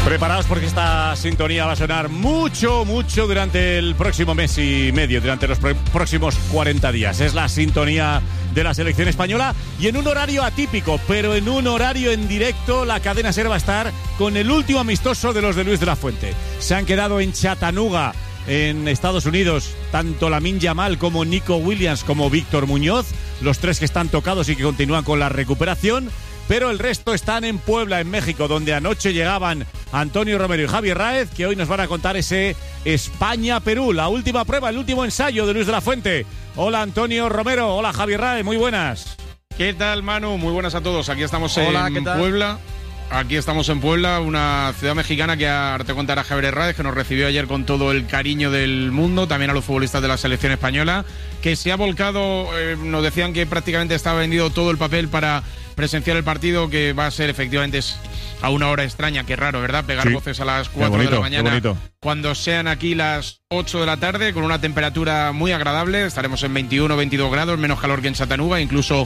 Preparaos porque esta sintonía va a sonar mucho durante el próximo mes y medio, durante los próximos 40 días. Es la sintonía de la selección española y en un horario atípico, pero en un horario en directo. La cadena SER va a estar con el último amistoso de los de Luis de la Fuente. Se han quedado en Chattanooga, en Estados Unidos, tanto Lamine Yamal como Nico Williams como Víctor Muñoz, los tres que están tocados y que continúan con la recuperación. Pero el resto están en Puebla, en México, donde anoche llegaban Antonio Romero y Javi Ráez, que hoy nos van a contar ese España-Perú, la última prueba, el último ensayo de Luis de la Fuente. Hola Antonio Romero, hola Javi Ráez, muy buenas. ¿Qué tal, Manu? Muy buenas a todos. Aquí estamos en Puebla. Aquí estamos en Puebla, una ciudad mexicana que ahora te contará Javier Ráez, que nos recibió ayer con todo el cariño del mundo, también a los futbolistas de la selección española, que se ha volcado, nos decían que prácticamente estaba vendido todo el papel para presenciar el partido, que va a ser efectivamente a una hora extraña, qué raro, ¿verdad? Pegar voces a las 4 de la mañana cuando sean aquí las 8 de la tarde, con una temperatura muy agradable. Estaremos en 21 o 22 grados, menos calor que en Chattanooga, incluso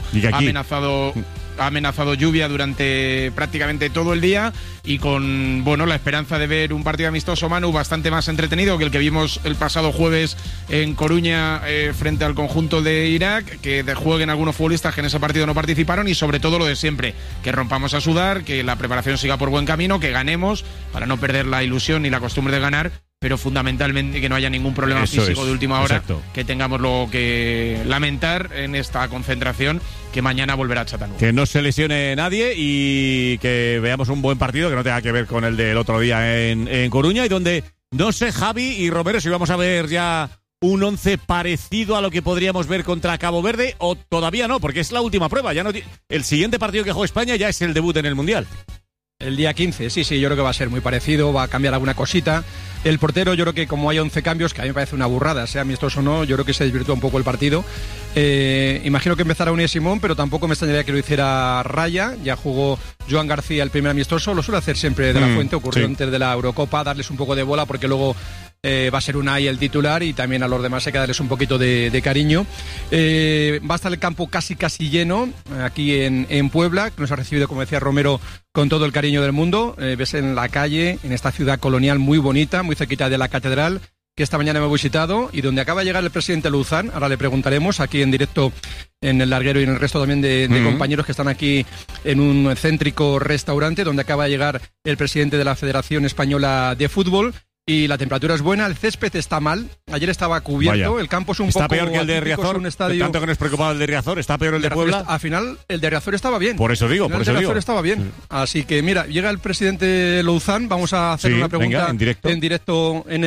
ha amenazado lluvia durante prácticamente todo el día, y con la esperanza de ver un partido amistoso, Manu, bastante más entretenido que el que vimos el pasado jueves en Coruña frente al conjunto de Irak, que jueguen algunos futbolistas que en ese partido no participaron, y sobre todo lo de siempre, que rompamos a sudar, que la preparación siga por buen camino, que ganemos para no perder la ilusión ni la costumbre de ganar, pero fundamentalmente que no haya ningún problema físico de última hora, que tengamos lo que lamentar en esta concentración, que mañana volverá a Chattanooga. Que no se lesione nadie y que veamos un buen partido que no tenga que ver con el del otro día en Coruña, y donde no sé, Javi y Romero, si vamos a ver ya un 11 parecido a lo que podríamos ver contra Cabo Verde, o todavía no, porque es la última prueba. Ya no, el siguiente partido que juega España ya es el debut en el Mundial. El día 15, sí, yo creo que va a ser muy parecido, va a cambiar alguna cosita. El portero, yo creo que como hay 11 cambios, que a mí me parece una burrada, sea amistoso o no, yo creo que se desvirtúa un poco el partido. Imagino que empezará Unai Simón, pero tampoco me extrañaría que lo hiciera Raya. Ya jugó Joan García el primer amistoso, lo suele hacer siempre de la Fuente, ocurrió antes de la Eurocopa, darles un poco de bola, porque luego va a ser Unai el titular, y también a los demás hay que darles un poquito de cariño. Va a estar el campo casi lleno aquí en Puebla, que nos ha recibido, como decía Romero, con todo el cariño del mundo. Ves en la calle, en esta ciudad colonial muy bonita, muy cerquita de la catedral, que esta mañana me he visitado, y donde acaba de llegar el presidente Luzán. Ahora le preguntaremos aquí en directo en el larguero y en el resto también de compañeros que están aquí en un céntrico restaurante donde acaba de llegar el presidente de la Federación Española de Fútbol. Y la temperatura es buena, el césped está mal, ayer estaba cubierto, el campo es un poco... Está peor que el de Riazor, tanto que nos preocupaba el de Riazor, está peor el de Puebla. Al final el de Riazor estaba bien. Por eso digo, el de Riazor estaba bien. Así que mira, llega el presidente Louzán, vamos a hacer una pregunta en directo en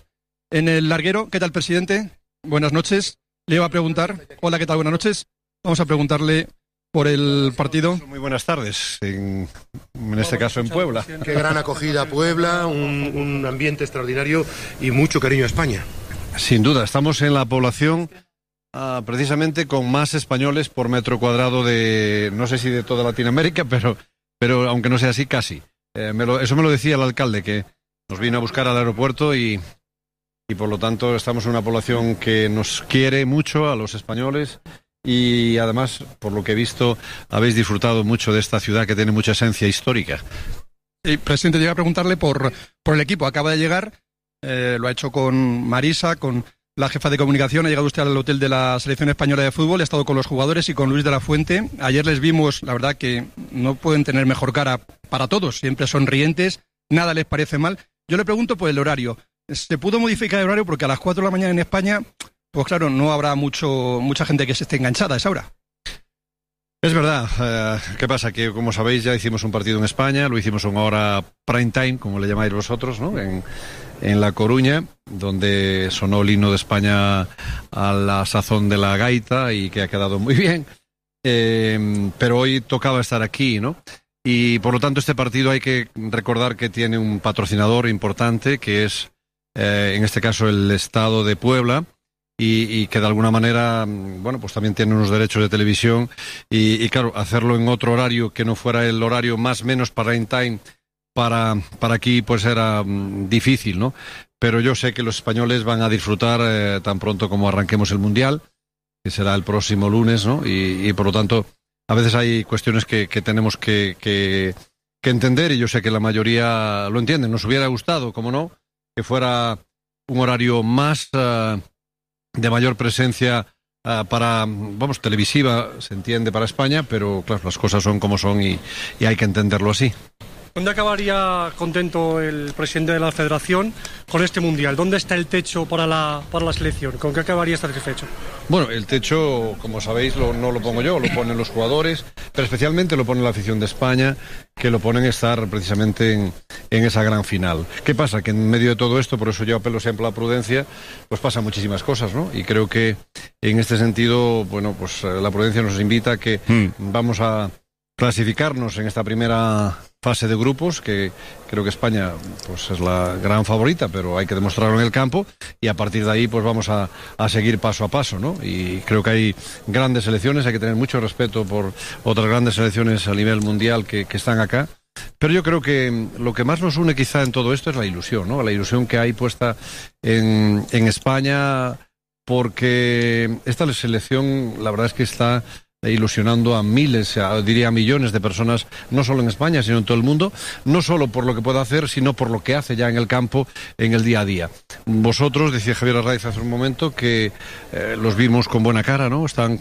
el larguero. ¿Qué tal, presidente? Buenas noches. Le iba a preguntar, hola, ¿qué tal? Buenas noches. Vamos a preguntarle por el partido. Muy buenas tardes, en este caso en Puebla. Qué gran acogida Puebla, un ambiente extraordinario y mucho cariño a España. Sin duda, estamos en la población precisamente con más españoles por metro cuadrado de, no sé si de toda Latinoamérica, pero aunque no sea así, casi. Eso me lo decía el alcalde, que nos vino a buscar al aeropuerto y por lo tanto estamos en una población que nos quiere mucho a los españoles. Y además, por lo que he visto, habéis disfrutado mucho de esta ciudad que tiene mucha esencia histórica. Sí, presidente, llega a preguntarle por el equipo. Acaba de llegar, lo ha hecho con Marisa, con la jefa de comunicación. Ha llegado usted al hotel de la Selección Española de Fútbol, ha estado con los jugadores y con Luis de la Fuente. Ayer les vimos, la verdad que no pueden tener mejor cara para todos, siempre sonrientes, nada les parece mal. Yo le pregunto por el horario. ¿Se pudo modificar el horario? Porque a las 4 de la mañana en España... Pues claro, no habrá mucha gente que se esté enganchada a esa hora. Es verdad. ¿Qué pasa? Que, como sabéis, ya hicimos un partido en España, lo hicimos a una hora prime time, como le llamáis vosotros, ¿no? En La Coruña, donde sonó el himno de España a la sazón de la gaita y que ha quedado muy bien. Pero hoy tocaba estar aquí, ¿no? Y por lo tanto este partido hay que recordar que tiene un patrocinador importante, que es, en este caso, el Estado de Puebla. Y que de alguna manera, pues también tiene unos derechos de televisión y claro, hacerlo en otro horario que no fuera el horario más menos prime time para aquí, pues era difícil, ¿no? Pero yo sé que los españoles van a disfrutar tan pronto como arranquemos el Mundial, que será el próximo lunes, ¿no? Y por lo tanto, a veces hay cuestiones que tenemos que entender, y yo sé que la mayoría lo entiende. Nos hubiera gustado, como no, que fuera un horario más de mayor presencia televisiva, se entiende, para España, pero claro, las cosas son como son y hay que entenderlo así. ¿Dónde acabaría contento el presidente de la Federación con este Mundial? ¿Dónde está el techo para la selección? ¿Con qué acabaría satisfecho? Bueno, el techo, como sabéis, no lo pongo yo, lo ponen los jugadores, pero especialmente lo pone la afición de España, que lo ponen estar precisamente en esa gran final. ¿Qué pasa? Que en medio de todo esto, por eso yo apelo siempre a la prudencia, pues pasan muchísimas cosas, ¿no? Y creo que en este sentido, bueno, pues la prudencia nos invita a que vamos a clasificarnos en esta primera fase de grupos, que creo que España pues es la gran favorita, pero hay que demostrarlo en el campo, y a partir de ahí pues vamos a seguir paso a paso, ¿no? Y creo que hay grandes selecciones, hay que tener mucho respeto por otras grandes selecciones a nivel mundial que están acá, pero yo creo que lo que más nos une quizá en todo esto es la ilusión, ¿no? La ilusión que hay puesta en España, porque esta selección, la verdad es que está ilusionando a miles, diría a millones de personas, no solo en España, sino en todo el mundo, no solo por lo que puede hacer, sino por lo que hace ya en el campo, en el día a día. Vosotros, decía Javier Arraiz hace un momento, que los vimos con buena cara, ¿no? Están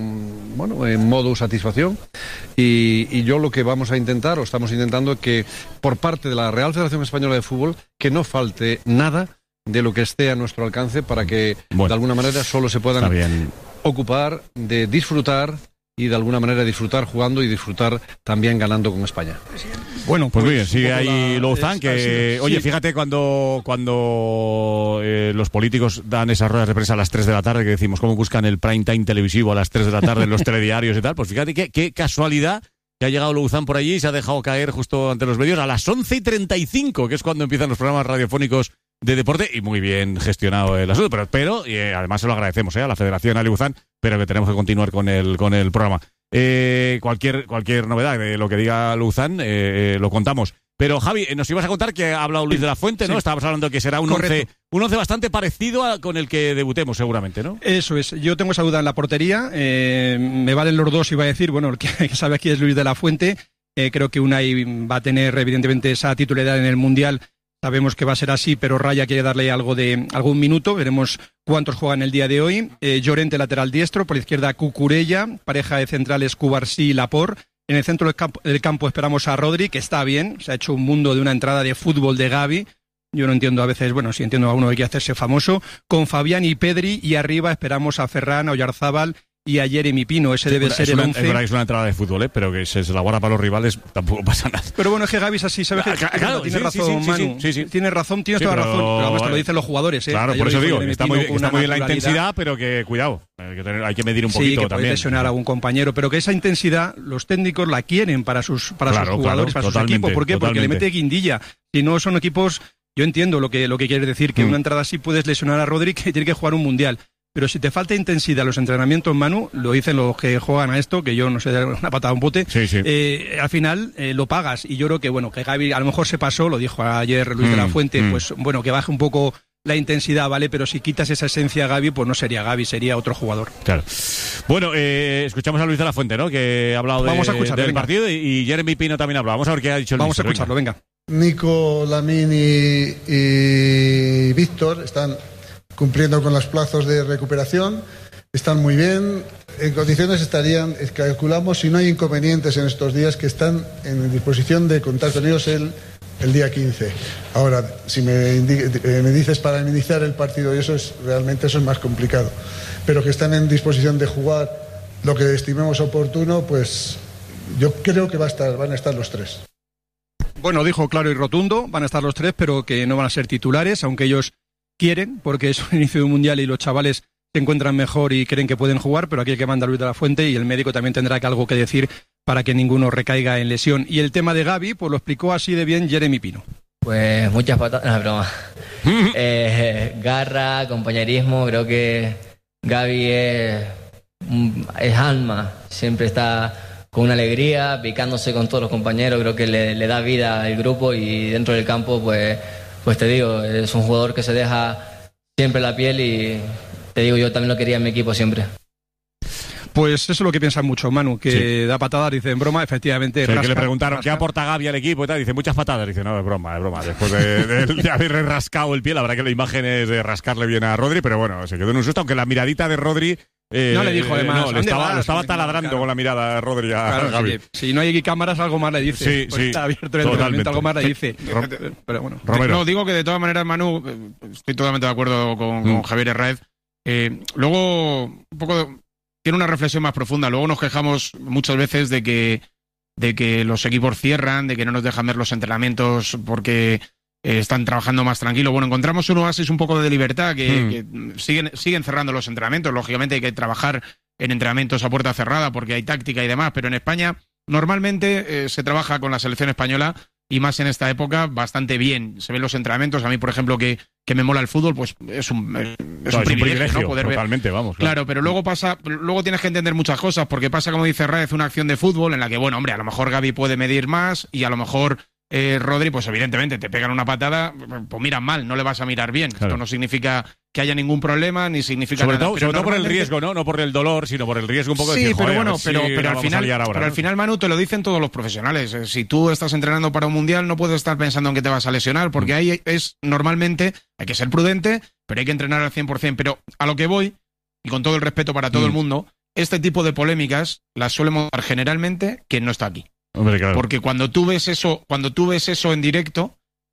en modo satisfacción, y yo lo que vamos a intentar, o estamos intentando, que por parte de la Real Federación Española de Fútbol, que no falte nada de lo que esté a nuestro alcance para que de alguna manera solo se puedan ocupar de disfrutar, y de alguna manera disfrutar jugando y disfrutar también ganando con España. Bueno, pues muy bien, sigue ahí Louzán, que oye, fíjate cuando los políticos dan esas ruedas de prensa a las 3 de la tarde, que decimos cómo buscan el prime time televisivo a las 3 de la tarde en los telediarios y tal, pues fíjate qué casualidad que ha llegado Louzán por allí y se ha dejado caer justo ante los medios a las 11:35, que es cuando empiezan los programas radiofónicos de deporte, y muy bien gestionado el asunto, pero además se lo agradecemos a la Federación, a Louzán, pero que tenemos que continuar con el programa. Cualquier novedad de lo que diga Louzán lo contamos. Pero Javi, nos ibas a contar que ha hablado Luis de la Fuente, ¿no? Sí. Estábamos hablando de que será un 11 bastante parecido con el que debutemos seguramente, ¿no? Eso es, yo tengo esa duda en la portería, me valen los dos, iba a decir, bueno, el que sabe aquí es Luis de la Fuente, creo que Unai va a tener evidentemente esa titularidad en el Mundial. Sabemos que va a ser así, pero Raya quiere darle algún minuto. Veremos cuántos juegan el día de hoy. Llorente, lateral diestro. Por la izquierda, Cucurella. Pareja de centrales, Cubarsí y Laporte. En el centro del campo esperamos a Rodri, que está bien. Se ha hecho un mundo de una entrada de fútbol de Gavi. Yo no entiendo a veces, sí entiendo a uno que quiere hacerse famoso. Con Fabián y Pedri. Y arriba esperamos a Ferran, a Oyarzábal y a Jeremy Pino. Ese debe ser el 11. Es verdad que es una entrada de fútbol, pero que se la guarda para los rivales, tampoco pasa nada. Pero bueno, es que Gavi es así, ¿sabes? Claro, tiene razón, Manu. Sí. Tienes razón, tienes toda razón. Pero además te lo dicen los jugadores, ¿eh? Claro, por eso digo, está muy bien la intensidad, pero que cuidado, hay que medir un poquito que también. Puede lesionar a algún compañero, pero que esa intensidad los técnicos la quieren para sus jugadores, para sus equipos. ¿Por qué? Porque le mete guindilla. Si no son equipos, yo entiendo lo que quieres decir, que una entrada así puedes lesionar a Rodri, que tiene que jugar un Mundial. Pero si te falta intensidad en los entrenamientos, Manu, lo dicen los que juegan a esto, que yo no sé, una patada a un bote, al final lo pagas. Y yo creo que Gavi a lo mejor se pasó, lo dijo ayer Luis de la Fuente, que baje un poco la intensidad, ¿vale? Pero si quitas esa esencia a Gavi, pues no sería Gavi, sería otro jugador. Claro. Bueno, escuchamos a Luis de la Fuente, ¿no? Que ha hablado del partido, y Jeremy Pino también ha hablado. Vamos a ver qué ha dicho el Vamos a escucharlo, venga. Nico, Lamine y Víctor están cumpliendo con los plazos de recuperación, están muy bien, en condiciones estarían, calculamos, si no hay inconvenientes en estos días, que están en disposición de contar con ellos el día 15. Ahora, si me dices para iniciar el partido, y eso es más complicado, pero que están en disposición de jugar lo que estimemos oportuno, pues yo creo que van a estar los tres. Bueno, dijo claro y rotundo, van a estar los tres, pero que no van a ser titulares, aunque ellos quieren, porque es un inicio de un mundial y los chavales se encuentran mejor y creen que pueden jugar, pero aquí hay que mandar Luis de la Fuente, y el médico también tendrá algo que decir para que ninguno recaiga en lesión. Y el tema de Gavi, pues lo explicó así de bien Jeremy Pino. Pues muchas patadas, no, broma. Garra, compañerismo, creo que Gavi es alma, siempre está con una alegría, picándose con todos los compañeros, creo que le da vida al grupo, y dentro del campo pues te digo, es un jugador que se deja siempre la piel, y te digo, yo también lo quería en mi equipo siempre. Pues eso es lo que piensan mucho, Manu, que da patadas, dice en broma, efectivamente. Que le preguntaron qué aporta Gavi al equipo y tal, dice muchas patadas, dice no, es broma. Después de haberle rascado el pie, la verdad que la imagen es de rascarle bien a Rodri, pero bueno, se quedó en un susto, aunque la miradita de Rodri... no le dijo además. No, le estaba taladrando con la mirada a Rodri a Gavi. Si no hay cámaras, algo más le dice. Sí, está abierto el entrenamiento, algo más le dice. Pero bueno. Romero. No, digo que de todas maneras, Manu, estoy totalmente de acuerdo con Javier Herráez. Luego, un poco... Tiene una reflexión más profunda. Luego nos quejamos muchas veces de que los equipos cierran, de que no nos dejan ver los entrenamientos porque están trabajando más tranquilo. Bueno, encontramos un oasis un poco de libertad que siguen cerrando los entrenamientos. Lógicamente hay que trabajar en entrenamientos a puerta cerrada porque hay táctica y demás, pero en España normalmente se trabaja con la selección española y más en esta época bastante bien. Se ven los entrenamientos. A mí, por ejemplo, que me mola el fútbol, pues es un privilegio, ¿no? Poder totalmente, ver. Claro, pero luego tienes que entender muchas cosas, porque pasa, como dice Raez, una acción de fútbol en la que, bueno, hombre, a lo mejor Gavi puede medir más y a lo mejor Rodri, pues evidentemente te pegan una patada, pues miran mal, no le vas a mirar bien. Claro. Esto no significa que haya ningún problema, ni significa sobre nada. Todo, sobre todo por el riesgo, ¿no? No por el dolor, sino por el riesgo un poco de decir, pero bueno, pero al final, Manu, te lo dicen todos los profesionales. Si tú estás entrenando para un mundial, no puedes estar pensando en que te vas a lesionar, porque ahí normalmente hay que ser prudente, pero hay que entrenar al 100%. Pero a lo que voy, y con todo el respeto para todo el mundo, este tipo de polémicas las suele montar generalmente quien no está aquí. Hombre, claro. Porque cuando tú ves eso en directo,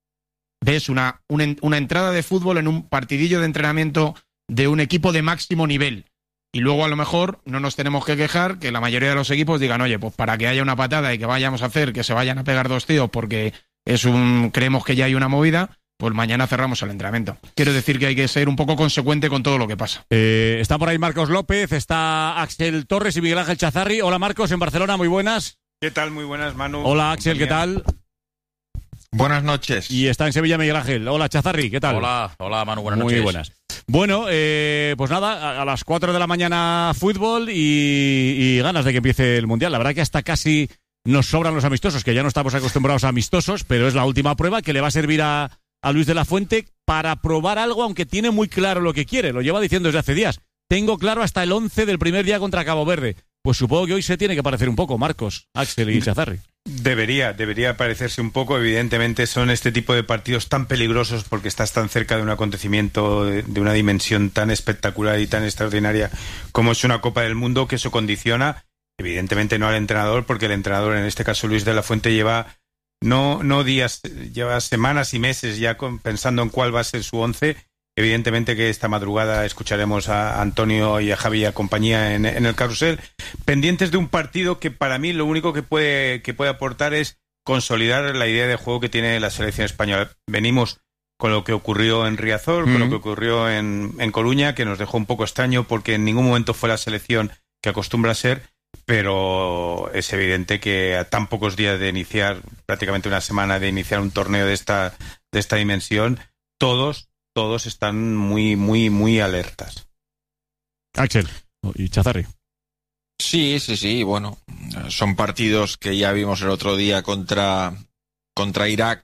ves una entrada de fútbol en un partidillo de entrenamiento de un equipo de máximo nivel. Y luego a lo mejor no nos tenemos que quejar que la mayoría de los equipos digan, oye, pues para que haya una patada y que vayamos a hacer que se vayan a pegar dos tíos porque creemos que ya hay una movida, pues mañana cerramos el entrenamiento. Quiero decir que hay que ser un poco consecuente con todo lo que pasa. Está por ahí Marcos López, está Axel Torres y Miguel Ángel Chazarri. Hola Marcos, en Barcelona, muy buenas. ¿Qué tal? Muy buenas, Manu. Hola Axel, ¿qué tal? Buenas noches. Y está en Sevilla Miguel Ángel. Hola Chazarri, ¿qué tal? Hola Manu, buenas noches. Muy buenas. Bueno, pues nada, a las 4 de la mañana fútbol y ganas de que empiece el Mundial. La verdad que hasta casi nos sobran los amistosos, que ya no estamos acostumbrados a amistosos, pero es la última prueba que le va a servir a Luis de la Fuente para probar algo, aunque tiene muy claro lo que quiere. Lo lleva diciendo desde hace días. Tengo claro hasta el 11 del primer día contra Cabo Verde. Pues supongo que hoy se tiene que parecer un poco, Marcos, Axel y Chazarri. Debería parecerse un poco. Evidentemente son este tipo de partidos tan peligrosos porque estás tan cerca de un acontecimiento de una dimensión tan espectacular y tan extraordinaria como es una Copa del Mundo, que eso condiciona, evidentemente no al entrenador, porque el entrenador, en este caso Luis de la Fuente, lleva no días, lleva semanas y meses ya pensando en cuál va a ser su 11. Evidentemente que esta madrugada escucharemos a Antonio y a Javi y a compañía en el carrusel, pendientes de un partido que para mí lo único que puede aportar es consolidar la idea de juego que tiene la selección española. Venimos con lo que ocurrió en Riazor, con lo que ocurrió en Coruña, que nos dejó un poco extraño porque en ningún momento fue la selección que acostumbra a ser, pero es evidente que a tan pocos días de iniciar, prácticamente una semana de iniciar un torneo de esta dimensión, todos están muy, muy, muy alertas. Axel y Chazarri. Sí, bueno, son partidos que ya vimos el otro día contra Irak,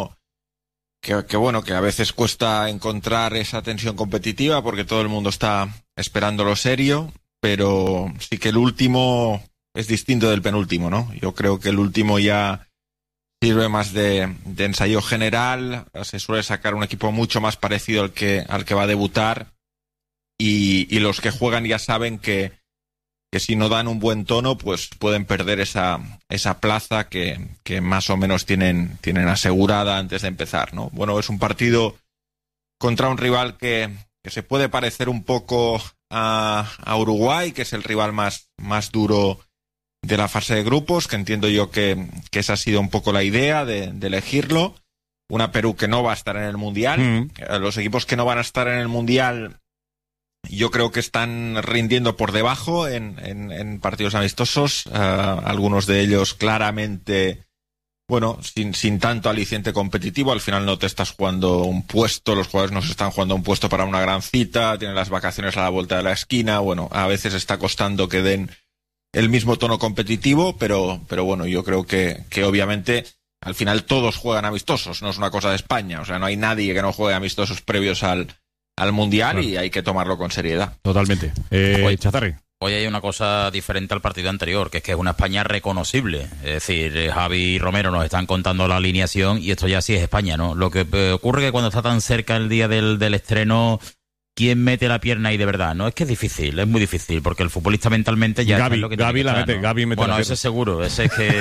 que a veces cuesta encontrar esa tensión competitiva porque todo el mundo está esperando lo serio, pero sí que el último es distinto del penúltimo, ¿no? Yo creo que el último ya sirve más de ensayo general, se suele sacar un equipo mucho más parecido al que va a debutar y los que juegan ya saben que si no dan un buen tono pues pueden perder esa plaza que más o menos tienen asegurada antes de empezar, ¿no? Bueno, es un partido contra un rival que se puede parecer un poco a Uruguay, que es el rival más duro de la fase de grupos, que entiendo yo que esa ha sido un poco la idea de elegirlo. Una Perú que no va a estar en el Mundial. Los equipos que no van a estar en el Mundial yo creo que están rindiendo por debajo en partidos amistosos. Algunos de ellos claramente, bueno, sin tanto aliciente competitivo. Al final no te estás jugando un puesto, los jugadores no se están jugando un puesto para una gran cita, tienen las vacaciones a la vuelta de la esquina. Bueno, a veces está costando que den el mismo tono competitivo, pero bueno, yo creo que obviamente al final todos juegan amistosos, no es una cosa de España, o sea, no hay nadie que no juegue amistosos previos al Mundial, claro. Y hay que tomarlo con seriedad. Totalmente. Chazarri. hoy hay una cosa diferente al partido anterior, que es una España reconocible. Es decir, Javi y Romero nos están contando la alineación y esto ya sí es España, ¿no? Lo que ocurre que cuando está tan cerca el día del estreno, ¿quién mete la pierna ahí de verdad? No, es que es difícil, es muy difícil, porque el futbolista mentalmente ya Gavi, es lo que Gavi tiene que la estar, mete, ¿no? Gavi mete bueno, la ese pierna. es seguro, ese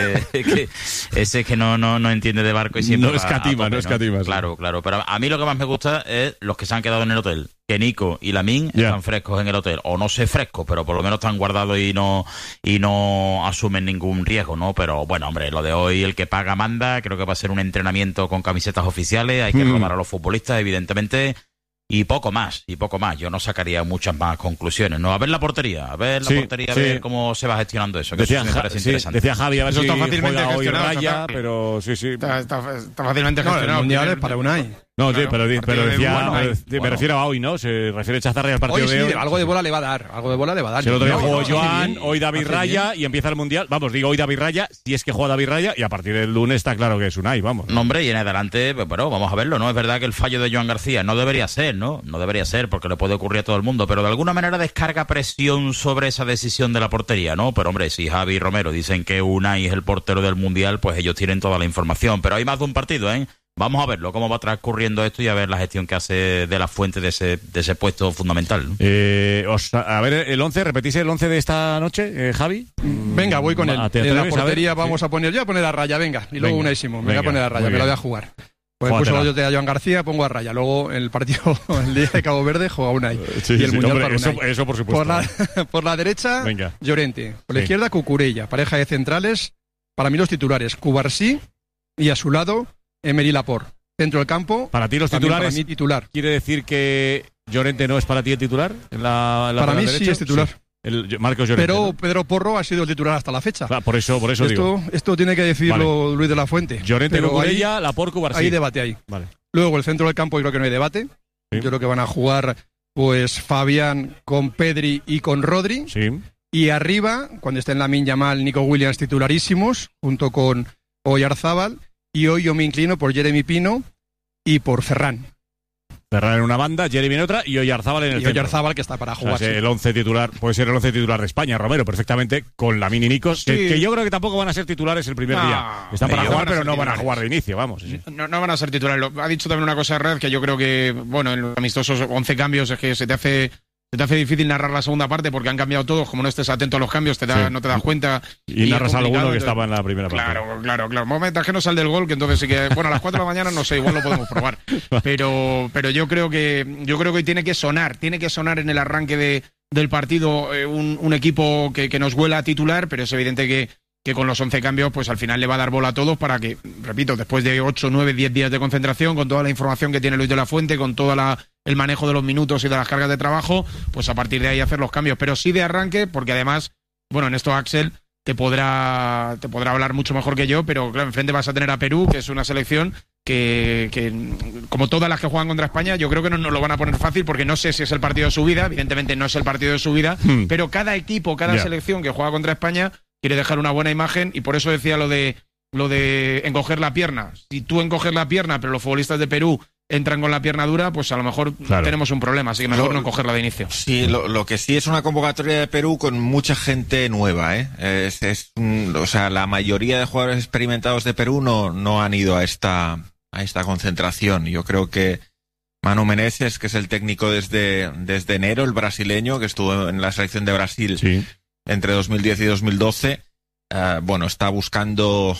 es que no entiende de barco y siempre no escatima, no escatima. Claro, pero a mí lo que más me gusta es los que se han quedado en el hotel, que Nico y Lamine están frescos en el hotel, o no sé frescos, pero por lo menos están guardados y no asumen ningún riesgo, ¿no? Pero bueno, hombre, lo de hoy, el que paga manda, creo que va a ser un entrenamiento con camisetas oficiales, hay que rodar a los futbolistas, evidentemente. Y poco más. Yo no sacaría muchas más conclusiones, ¿no? A ver la portería, a ver cómo se va gestionando eso. Que decía, eso me parece interesante. Decía Javi, a ver eso si está fácilmente juega hoy gestionado, Raya, pero sí. Está fácilmente gestionado. El Mundial es para Unai. No, claro, pero decía, bueno, me refiero a hoy, ¿no? Se refiere Chazarri al partido hoy de hoy. Algo de bola le va a dar. Si el otro día jugó hace Joan, bien, hoy David Raya y empieza el Mundial. Vamos, digo hoy David Raya, si es que juega David Raya, y a partir del lunes está claro que es Unai, vamos. No, hombre, y en adelante, bueno, vamos a verlo, ¿no? Es verdad que el fallo de Joan García no debería ser, ¿no? No debería ser, porque le puede ocurrir a todo el mundo, pero de alguna manera descarga presión sobre esa decisión de la portería, ¿no? Pero, hombre, si Javi y Romero dicen que Unai es el portero del Mundial, pues ellos tienen toda la información. Pero hay más de un partido, ¿eh? Vamos a verlo, cómo va transcurriendo esto y a ver la gestión que hace de la Fuente de ese puesto fundamental, ¿no? A ver, el 11, ¿repetís el 11 de esta noche, Javi? Venga, voy con él. En la portería vamos a poner, yo voy a poner a Raya, venga. Y luego Unai Simón, me voy a poner a Raya, me la voy a jugar. Pues puso yo a Joan García, pongo a Raya. Luego el partido, el día de Cabo Verde, juega Unai. Sí, y el Mundial hombre, para Unai. Eso por supuesto. Por la derecha, venga. Llorente. Por la izquierda, Cucurella. Pareja de centrales, para mí los titulares, Cubarsí y a su lado, Emery Laporte. Centro del campo. Para ti los titulares. Para mí titular. ¿Quiere decir que Llorente no es para ti el titular? Para mí sí es titular. Sí. Marcos Llorente. Pero ¿no? Pedro Porro ha sido el titular hasta la fecha. Por eso digo. Esto tiene que decirlo Luis de la Fuente. Llorente, Cucurella, Laporte, Cubarsí. Hay debate ahí. Vale. Luego el centro del campo yo creo que no hay debate. Sí. Yo creo que van a jugar pues Fabián con Pedri y con Rodri. Sí. Y arriba, cuando estén Lamine Yamal, Nico Williams titularísimos, junto con Oyarzábal. Y hoy yo me inclino por Jeremy Pino y por Ferran. Ferran en una banda, Jeremy en otra y Oyarzábal en el centro. Oyarzábal que está para jugar. O sea, el 11 titular puede ser el 11 titular de España, Romero, perfectamente, con Lamine y Nikos, que yo creo que tampoco van a ser titulares el primer día. Están para jugar, pero no van a jugar de inicio, vamos. Sí. No van a ser titulares. Ha dicho también una cosa Red, que yo creo que, bueno, en los amistosos 11 cambios es que se te hace difícil narrar la segunda parte porque han cambiado todos. Como no estés atento a los cambios, no te das cuenta. Y narras alguno que estaba en la primera parte. Claro. Momentos que no sale del gol, que entonces sí que, bueno, a las 4 de la mañana no sé, igual lo podemos probar. Pero yo creo que hoy tiene que sonar en el arranque del partido un equipo que nos huela a titular, pero es evidente que con los 11 cambios, pues al final le va a dar bola a todos para que, repito, después de 8, 9, 10 días de concentración, con toda la información que tiene Luis de la Fuente, con todo el manejo de los minutos y de las cargas de trabajo, pues a partir de ahí hacer los cambios. Pero sí de arranque, porque además, bueno, en esto Axel te podrá hablar mucho mejor que yo, pero claro, enfrente vas a tener a Perú, que es una selección que como todas las que juegan contra España, yo creo que no nos lo van a poner fácil, porque no sé si es el partido de su vida, evidentemente no es el partido de su vida, pero cada equipo, cada selección que juega contra España quiere dejar una buena imagen, y por eso decía lo de encoger la pierna. Si tú encoges la pierna, pero los futbolistas de Perú entran con la pierna dura, pues a lo mejor tenemos un problema, así que mejor no encogerla de inicio. Sí, lo que sí es una convocatoria de Perú con mucha gente nueva, ¿eh? O sea, la mayoría de jugadores experimentados de Perú no han ido a esta concentración. Yo creo que Manu Menezes, que es el técnico desde enero, el brasileño, que estuvo en la selección de Brasil entre 2010 y 2012, está buscando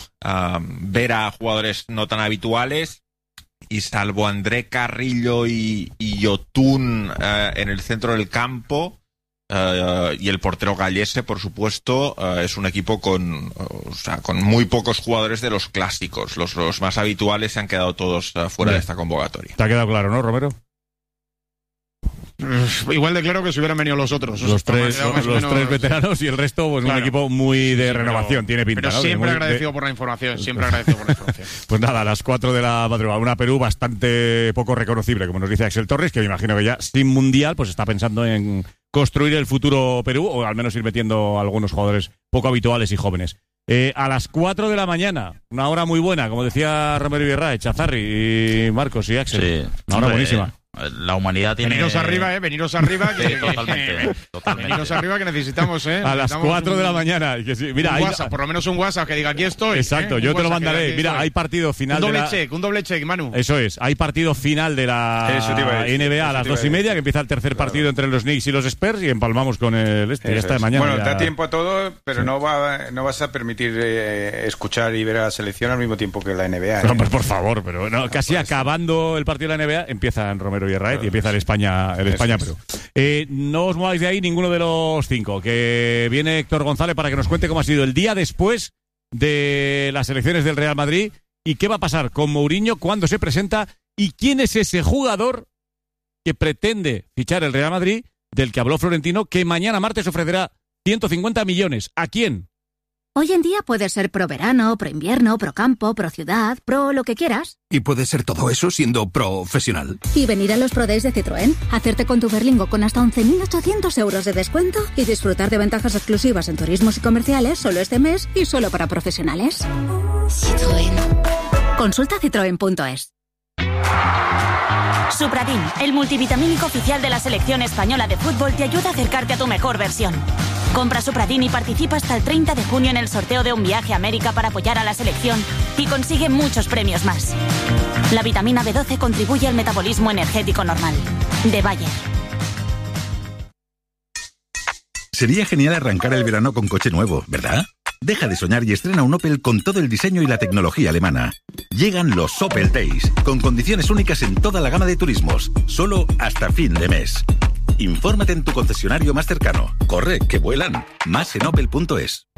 ver a jugadores no tan habituales, y salvo André Carrillo y Yotun en el centro del campo, y el portero Gallese, por supuesto, es un equipo con muy pocos jugadores de los clásicos. Los más habituales se han quedado todos fuera de esta convocatoria. ¿Te ha quedado claro, no, Romero? Igual de claro que si huvieran venido los otros. Los tres veteranos y el resto, pues un equipo muy de renovación, tiene pinta. Pero siempre agradecido por la información, Pues nada, a las 4 de la madrugada, una Perú bastante poco reconocible, como nos dice Axel Torres, que me imagino que ya sin Mundial, pues está pensando en construir el futuro Perú, o al menos ir metiendo algunos jugadores poco habituales y jóvenes. A las 4 de la mañana, una hora muy buena, como decía Romero Iberra, Chazarri y Marcos y Axel. Sí, una hora buenísima. La humanidad tiene... Veniros arriba, veniros arriba. Totalmente. Veniros arriba que necesitamos, A las 4 de la mañana. Que sí, mira, WhatsApp, por lo menos un WhatsApp que diga aquí estoy. Exacto, yo te lo mandaré. Mira, hay partido final un doble check, Manu. Eso es, hay partido final de la NBA a las 2:30, que empieza el tercer partido entre los Knicks y los Spurs, y empalmamos con el ya está de mañana. Bueno, da tiempo a todo, pero no vas a permitir escuchar y ver a la selección al mismo tiempo que la NBA. No, pues por favor, pero no, casi acabando el partido de la NBA empiezan Romero y Herraez y empieza el España-Perú. No os mováis de ahí ninguno de los 5, que viene Héctor González para que nos cuente cómo ha sido el día después de las elecciones del Real Madrid y qué va a pasar con Mourinho cuando se presenta y quién es ese jugador que pretende fichar el Real Madrid, del que habló Florentino, que mañana martes ofrecerá 150 millones. ¿A quién? Hoy en día puedes ser pro verano, pro invierno, pro campo, pro ciudad, pro lo que quieras. Y puedes ser todo eso siendo profesional. Y venir a los Pro Days de Citroën, hacerte con tu Berlingo con hasta 11.800 euros de descuento y disfrutar de ventajas exclusivas en turismos y comerciales solo este mes y solo para profesionales. Citroën. Consulta citroen.es. Supradin, el multivitamínico oficial de la selección española de fútbol, te ayuda a acercarte a tu mejor versión. Compra Supradin y participa hasta el 30 de junio en el sorteo de un viaje a América para apoyar a la selección y consigue muchos premios más. La vitamina B12 contribuye al metabolismo energético normal. De Bayer. Sería genial arrancar el verano con coche nuevo, ¿verdad? Deja de soñar y estrena un Opel con todo el diseño y la tecnología alemana. Llegan los Opel Days, con condiciones únicas en toda la gama de turismos, solo hasta fin de mes. Infórmate en tu concesionario más cercano. Corre, que vuelan. Más en opel.es.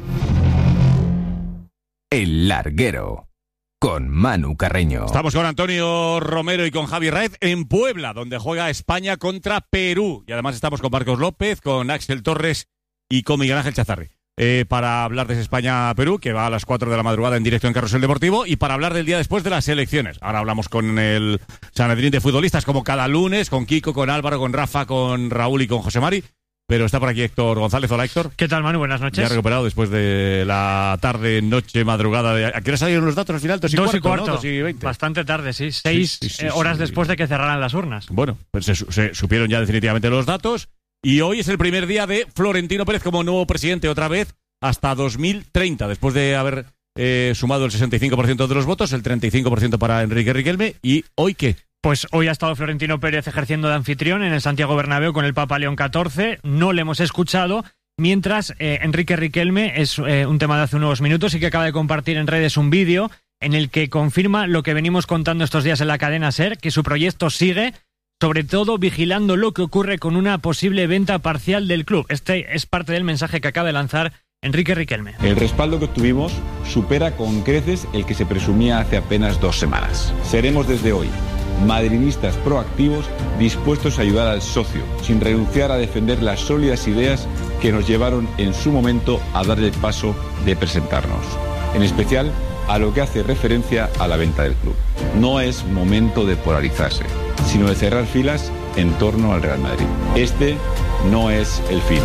El Larguero, con Manu Carreño. Estamos con Antonio Romero y con Javi Raez en Puebla, donde juega España contra Perú. Y además estamos con Marcos López, con Axel Torres y con Miguel Ángel Chazarri. Para hablar de ese España-Perú, que va a las 4 de la madrugada en directo en Carrusel Deportivo, y para hablar del día después de las elecciones. Ahora hablamos con el Sanedrín de futbolistas, como cada lunes, con Kiko, con Álvaro, con Rafa, con Raúl y con José Mari. Pero está por aquí Héctor González. Hola, Héctor. ¿Qué tal, Manu? Buenas noches. Ya recuperado después de la tarde, noche, madrugada. ¿A qué hora salieron los datos al final? 2 y cuarto, ¿no? 2 y 20. Bastante tarde, sí. 6 horas después de que cerraran las urnas. Bueno, pues se supieron ya definitivamente los datos. Y hoy es el primer día de Florentino Pérez como nuevo presidente otra vez hasta 2030, después de haber sumado el 65% de los votos, el 35% para Enrique Riquelme. ¿Y hoy qué? Pues hoy ha estado Florentino Pérez ejerciendo de anfitrión en el Santiago Bernabéu con el Papa León XIV. No le hemos escuchado, mientras Enrique Riquelme, es un tema de hace unos minutos y que acaba de compartir en redes un vídeo en el que confirma lo que venimos contando estos días en la cadena SER, que su proyecto sigue, sobre todo vigilando lo que ocurre con una posible venta parcial del club. Este es parte del mensaje que acaba de lanzar Enrique Riquelme. El respaldo que obtuvimos supera con creces el que se presumía hace apenas 2 semanas. Seremos desde hoy madridistas proactivos, dispuestos a ayudar al socio, sin renunciar a defender las sólidas ideas que nos llevaron en su momento a dar el paso de presentarnos. En especial a lo que hace referencia a la venta del club. No es momento de polarizarse, sino de cerrar filas en torno al Real Madrid. Este no es el fin.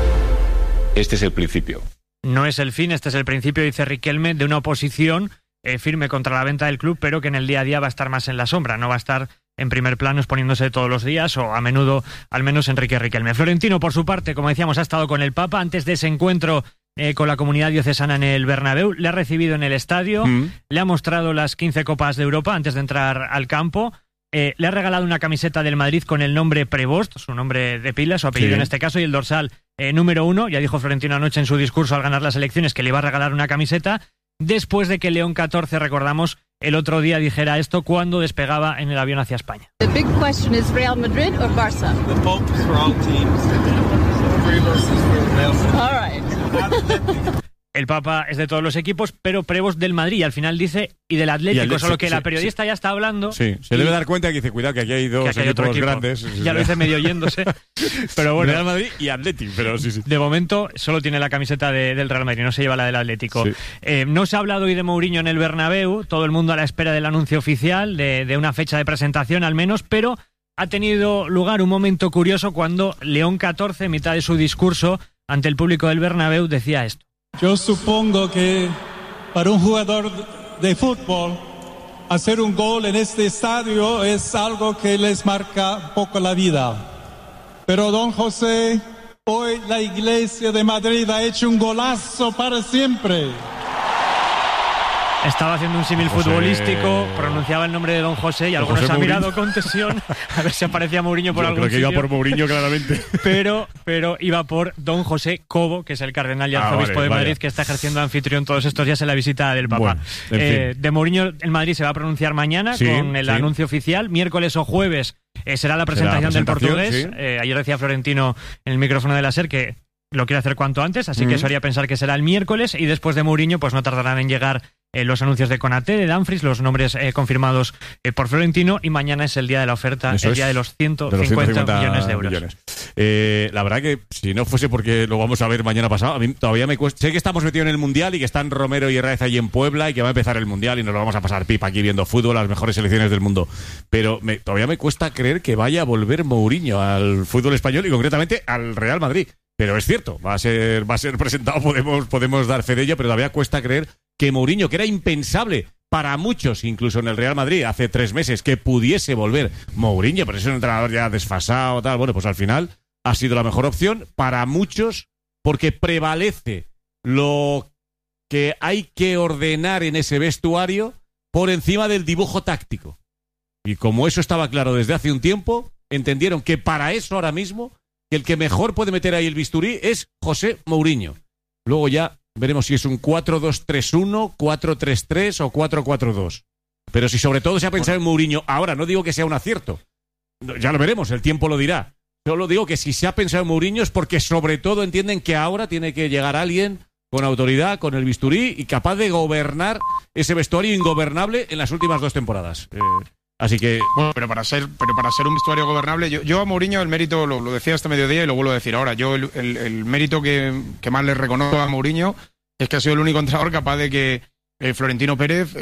Este es el principio. No es el fin, este es el principio, dice Riquelme, de una oposición firme contra la venta del club, pero que en el día a día va a estar más en la sombra, no va a estar en primer plano exponiéndose todos los días, o a menudo, al menos Enrique Riquelme. Florentino, por su parte, como decíamos, ha estado con el Papa antes de ese encuentro con la comunidad diocesana en el Bernabéu, le ha recibido en el estadio, le ha mostrado las 15 Copas de Europa antes de entrar al campo, le ha regalado una camiseta del Madrid con el nombre Prevost, su nombre de pila, su apellido en este caso, y el dorsal número 1. Ya dijo Florentino anoche en su discurso al ganar las elecciones que le iba a regalar una camiseta, después de que León XIV, recordamos, el otro día dijera esto cuando despegaba en el avión hacia España. The big question is Real Madrid or Barça? The Pope for all teams. All right. El Papa es de todos los equipos, pero Prevost del Madrid, y al final dice, y del Atlético, solo que la periodista ya está hablando. Sí, se debe dar cuenta que dice, cuidado, que aquí hay dos equipos grandes. Ya lo dice medio oyéndose. Pero bueno, Real Madrid y Atlético, pero sí. De momento solo tiene la camiseta del Real Madrid, no se lleva la del Atlético. Sí. No se ha hablado hoy de Mourinho en el Bernabéu, todo el mundo a la espera del anuncio oficial, de una fecha de presentación al menos, pero ha tenido lugar un momento curioso cuando León XIV, en mitad de su discurso ante el público del Bernabéu, decía esto. Yo supongo que para un jugador de fútbol hacer un gol en este estadio es algo que les marca un poco la vida. Pero don José, hoy la Iglesia de Madrid ha hecho un golazo para siempre. Estaba haciendo un símil futbolístico, pronunciaba el nombre de don José y algunos han mirado con tensión a ver si aparecía Mourinho por algún sitio. Creo que iba por Mourinho claramente. Pero iba por don José Cobo, que es el cardenal y arzobispo de Madrid, que está ejerciendo anfitrión todos estos días en la visita del Papa. Bueno, en fin. De Mourinho en Madrid se va a pronunciar mañana con el anuncio oficial. Miércoles o jueves será la presentación del portugués. Ayer decía Florentino en el micrófono de la SER que lo quiere hacer cuanto antes, así que eso haría pensar que será el miércoles, y después de Mourinho pues no tardarán en llegar los anuncios de Konaté, de Dumfries, los nombres confirmados por Florentino, y mañana es el día de la oferta, el día de los 150 millones de euros. La verdad que si no fuese porque lo vamos a ver mañana pasado, a mí todavía me cuesta. Sé que estamos metidos en el Mundial y que están Romero y Herrera ahí en Puebla y que va a empezar el Mundial y nos lo vamos a pasar pipa aquí viendo fútbol, las mejores selecciones del mundo. Pero todavía me cuesta creer que vaya a volver Mourinho al fútbol español y concretamente al Real Madrid. Pero es cierto, va a ser presentado, podemos dar fe de ello, pero todavía cuesta creer que Mourinho, que era impensable para muchos, incluso en el Real Madrid, hace 3 meses, que pudiese volver Mourinho, pero es un entrenador ya desfasado, tal. Bueno, pues al final ha sido la mejor opción para muchos porque prevalece lo que hay que ordenar en ese vestuario por encima del dibujo táctico. Y como eso estaba claro desde hace un tiempo, entendieron que para eso ahora mismo el que mejor puede meter ahí el bisturí es José Mourinho. Luego ya veremos si es un 4-2-3-1, 4-3-3 o 4-4-2. Pero si sobre todo se ha pensado en Mourinho ahora, no digo que sea un acierto. Ya lo veremos, el tiempo lo dirá. Solo digo que si se ha pensado en Mourinho es porque sobre todo entienden que ahora tiene que llegar alguien con autoridad, con el bisturí y capaz de gobernar ese vestuario ingobernable en las últimas 2 temporadas. Así que... Bueno, pero para ser un vestuario gobernable, yo a Mourinho el mérito, lo decía este mediodía y lo vuelvo a decir ahora, yo el mérito que más le reconozco a Mourinho es que ha sido el único entrenador capaz de que Florentino Pérez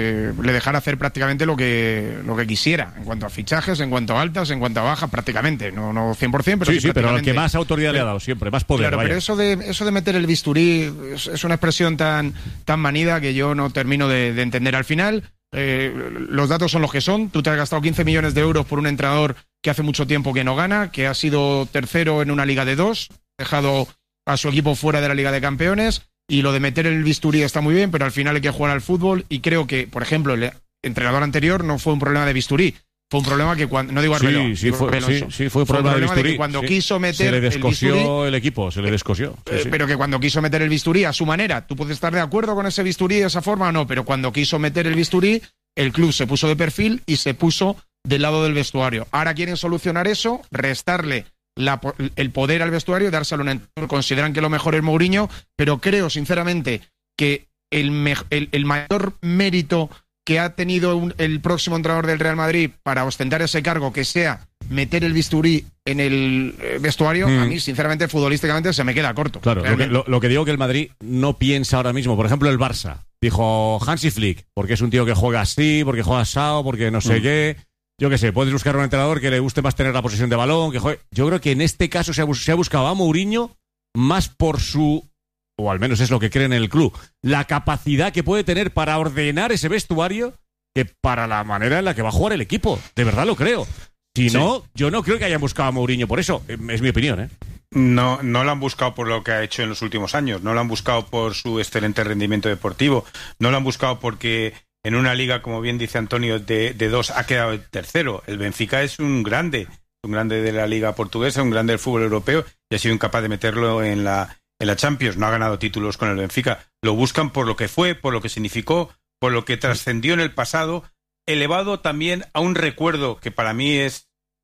le dejara hacer prácticamente lo que quisiera, en cuanto a fichajes, en cuanto a altas, en cuanto a bajas, prácticamente, no 100%, pero sí, pero al que más autoridad le ha dado siempre, más poder. Claro, vaya. Pero eso de meter el bisturí es una expresión tan manida que yo no termino de entender al final. Los datos son los que son. Tú te has gastado 15 millones de euros por un entrenador que hace mucho tiempo que no gana, que ha sido tercero en una liga de 2, dejado a su equipo fuera de la Liga de Campeones, y lo de meter el bisturí está muy bien, pero al final hay que jugar al fútbol, y creo que, por ejemplo, el entrenador anterior no fue un problema de bisturí, fue un problema que cuando, no digo Arbeloa, sí, fue un problema de bisturí. Que cuando quiso meter se le descosió el bisturí, el equipo, se le descosió. Pero que cuando quiso meter el bisturí a su manera, tú puedes estar de acuerdo con ese bisturí de esa forma o no, pero cuando quiso meter el bisturí, el club se puso de perfil y se puso del lado del vestuario. Ahora quieren solucionar eso, restarle el poder al vestuario y dárselo a un entrenador. Consideran que lo mejor es Mourinho, pero creo sinceramente que el mayor mérito que ha tenido el próximo entrenador del Real Madrid para ostentar ese cargo, que sea meter el bisturí en el vestuario, a mí sinceramente futbolísticamente se me queda corto. Claro, lo que digo que el Madrid no piensa ahora mismo, por ejemplo el Barça, dijo Hansi Flick, porque es un tío que juega así, porque juega asado, porque no sé qué. Yo qué sé, puedes buscar un entrenador que le guste más tener la posesión de balón, que juegue. Yo creo que en este caso se ha buscado a Mourinho más por su, o al menos es lo que creen en el club, la capacidad que puede tener para ordenar ese vestuario que para la manera en la que va a jugar el equipo. De verdad lo creo. Si no, yo no creo que hayan buscado a Mourinho por eso. Es mi opinión, ¿eh? No lo han buscado por lo que ha hecho en los últimos años. No lo han buscado por su excelente rendimiento deportivo. No lo han buscado porque en una liga, como bien dice Antonio, de 2 ha quedado el tercero. El Benfica es un grande de la liga portuguesa, un grande del fútbol europeo, y ha sido incapaz de meterlo en la Champions. No ha ganado títulos con el Benfica. Lo buscan por lo que fue, por lo que significó, por lo que trascendió en el pasado, elevado también a un recuerdo que para mí es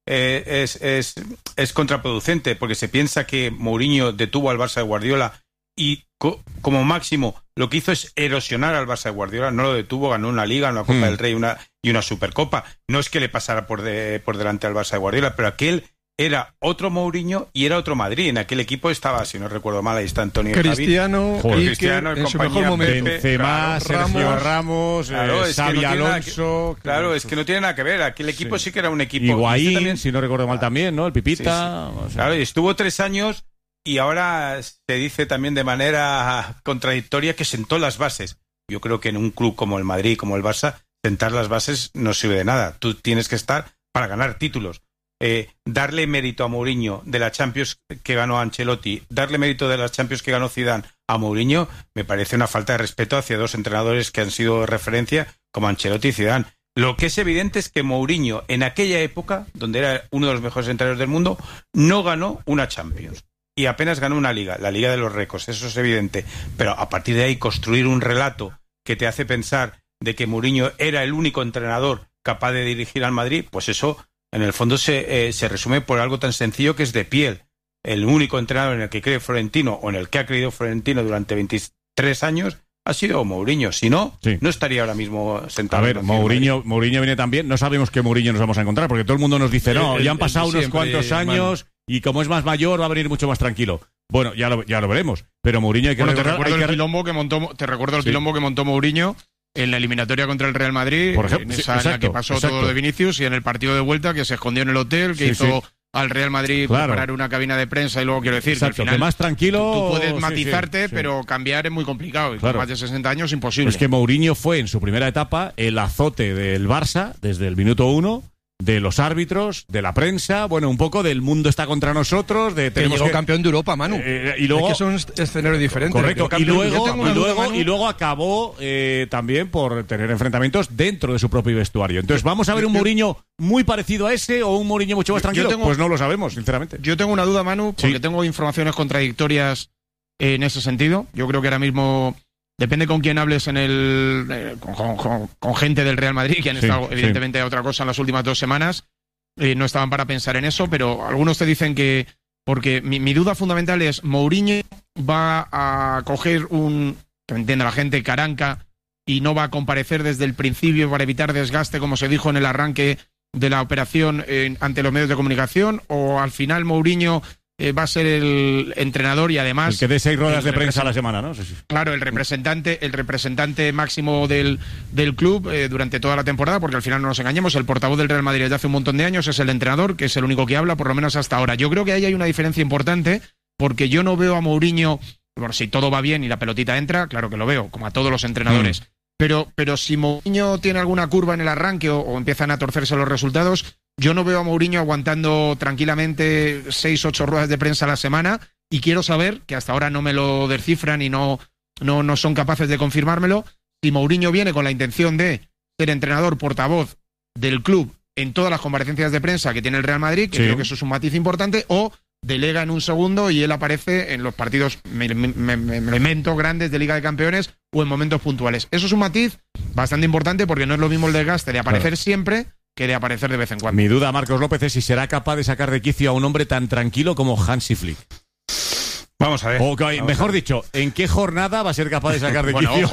contraproducente, porque se piensa que Mourinho detuvo al Barça de Guardiola y como máximo lo que hizo es erosionar al Barça de Guardiola. No lo detuvo, ganó una Liga, una Copa del Rey y una Supercopa. No es que le pasara por delante al Barça de Guardiola, pero aquel era otro Mourinho y era otro Madrid. En aquel equipo estaba, si no recuerdo mal, ahí está Antonio Cristiano, Cristiano, en su mejor momento. Benzema, Sergio Ramos, Xabi Alonso. Claro, es que no tiene nada que ver. Aquel equipo sí que era un equipo. Higuaín, si no recuerdo mal también, ¿no? El Pipita. Sí. O sea. Claro, y estuvo 3 años y ahora se dice también de manera contradictoria que sentó las bases. Yo creo que en un club como el Madrid, como el Barça, sentar las bases no sirve de nada. Tú tienes que estar para ganar títulos. Darle mérito a Mourinho de la Champions que ganó Ancelotti, darle mérito de las Champions que ganó Zidane a Mourinho, me parece una falta de respeto hacia dos entrenadores que han sido referencia como Ancelotti y Zidane. Lo que es evidente es que Mourinho, en aquella época, donde era uno de los mejores entrenadores del mundo, no ganó una Champions y apenas ganó una liga, la Liga de los Récords, eso es evidente. Pero a partir de ahí construir un relato que te hace pensar de que Mourinho era el único entrenador capaz de dirigir al Madrid, pues eso en el fondo se resume por algo tan sencillo que es de piel. El único entrenador en el que cree Florentino, o en el que ha creído Florentino durante 23 años, ha sido Mourinho. Si no, no estaría ahora mismo sentado. A ver, Mourinho viene también. No sabemos qué Mourinho nos vamos a encontrar, porque todo el mundo nos dice, no, ya han pasado unos cuantos años y como es más mayor va a venir mucho más tranquilo. Bueno, ya lo veremos. Pero Mourinho hay que... Bueno, te recuerdo el quilombo que montó Mourinho en la eliminatoria contra el Real Madrid, por ejemplo, en esa que pasó todo lo de Vinicius, y en el partido de vuelta que se escondió en el hotel, que hizo al Real Madrid preparar una cabina de prensa, y luego quiero decir que al final que más tranquilo, tú puedes matizarte, pero cambiar es muy complicado, y con más de 60 años imposible. Es que Mourinho fue en su primera etapa el azote del Barça desde el minuto 1, de los árbitros, de la prensa, bueno, un poco del mundo está contra nosotros, de tenemos que campeón de Europa, Manu. Y luego es que es un escenario diferente. Correcto. Y luego acabó también por tener enfrentamientos dentro de su propio vestuario. Entonces, ¿vamos a ver un Mourinho muy parecido a ese o un Mourinho mucho más tranquilo? Pues no lo sabemos, sinceramente. Yo tengo una duda, Manu, porque tengo informaciones contradictorias en ese sentido. Yo creo que ahora mismo depende con quién hables con gente del Real Madrid, que han estado evidentemente a otra cosa en las últimas 2 semanas, no estaban para pensar en eso, pero algunos te dicen que, porque mi duda fundamental es, Mourinho va a coger que me entienda la gente, caranca, y no va a comparecer desde el principio para evitar desgaste, como se dijo en el arranque de la operación ante los medios de comunicación, o al final Mourinho va a ser el entrenador y además... El que dé 6 ruedas de prensa a la semana, ¿no? Sí. Claro, el representante máximo del club durante toda la temporada, porque al final no nos engañemos, el portavoz del Real Madrid desde hace un montón de años es el entrenador, que es el único que habla, por lo menos hasta ahora. Yo creo que ahí hay una diferencia importante, porque yo no veo a Mourinho, bueno, si todo va bien y la pelotita entra, claro que lo veo, como a todos los entrenadores. Pero si Mourinho tiene alguna curva en el arranque o empiezan a torcerse los resultados, yo no veo a Mourinho aguantando tranquilamente 6-8 ruedas de prensa a la semana, y quiero saber, que hasta ahora no me lo descifran y no son capaces de confirmármelo, si Mourinho viene con la intención de ser entrenador, portavoz del club en todas las comparecencias de prensa que tiene el Real Madrid, que creo que eso es un matiz importante, o delega en un segundo y él aparece en los partidos elementos grandes de Liga de Campeones o en momentos puntuales. Eso es un matiz bastante importante, porque no es lo mismo el desgaste de aparecer siempre que de aparecer de vez en cuando. Mi duda, Marcos López, es si será capaz de sacar de quicio a un hombre tan tranquilo como Hansi Flick. Vamos a ver. Mejor dicho, ¿en qué jornada va a ser capaz de sacar de quicio?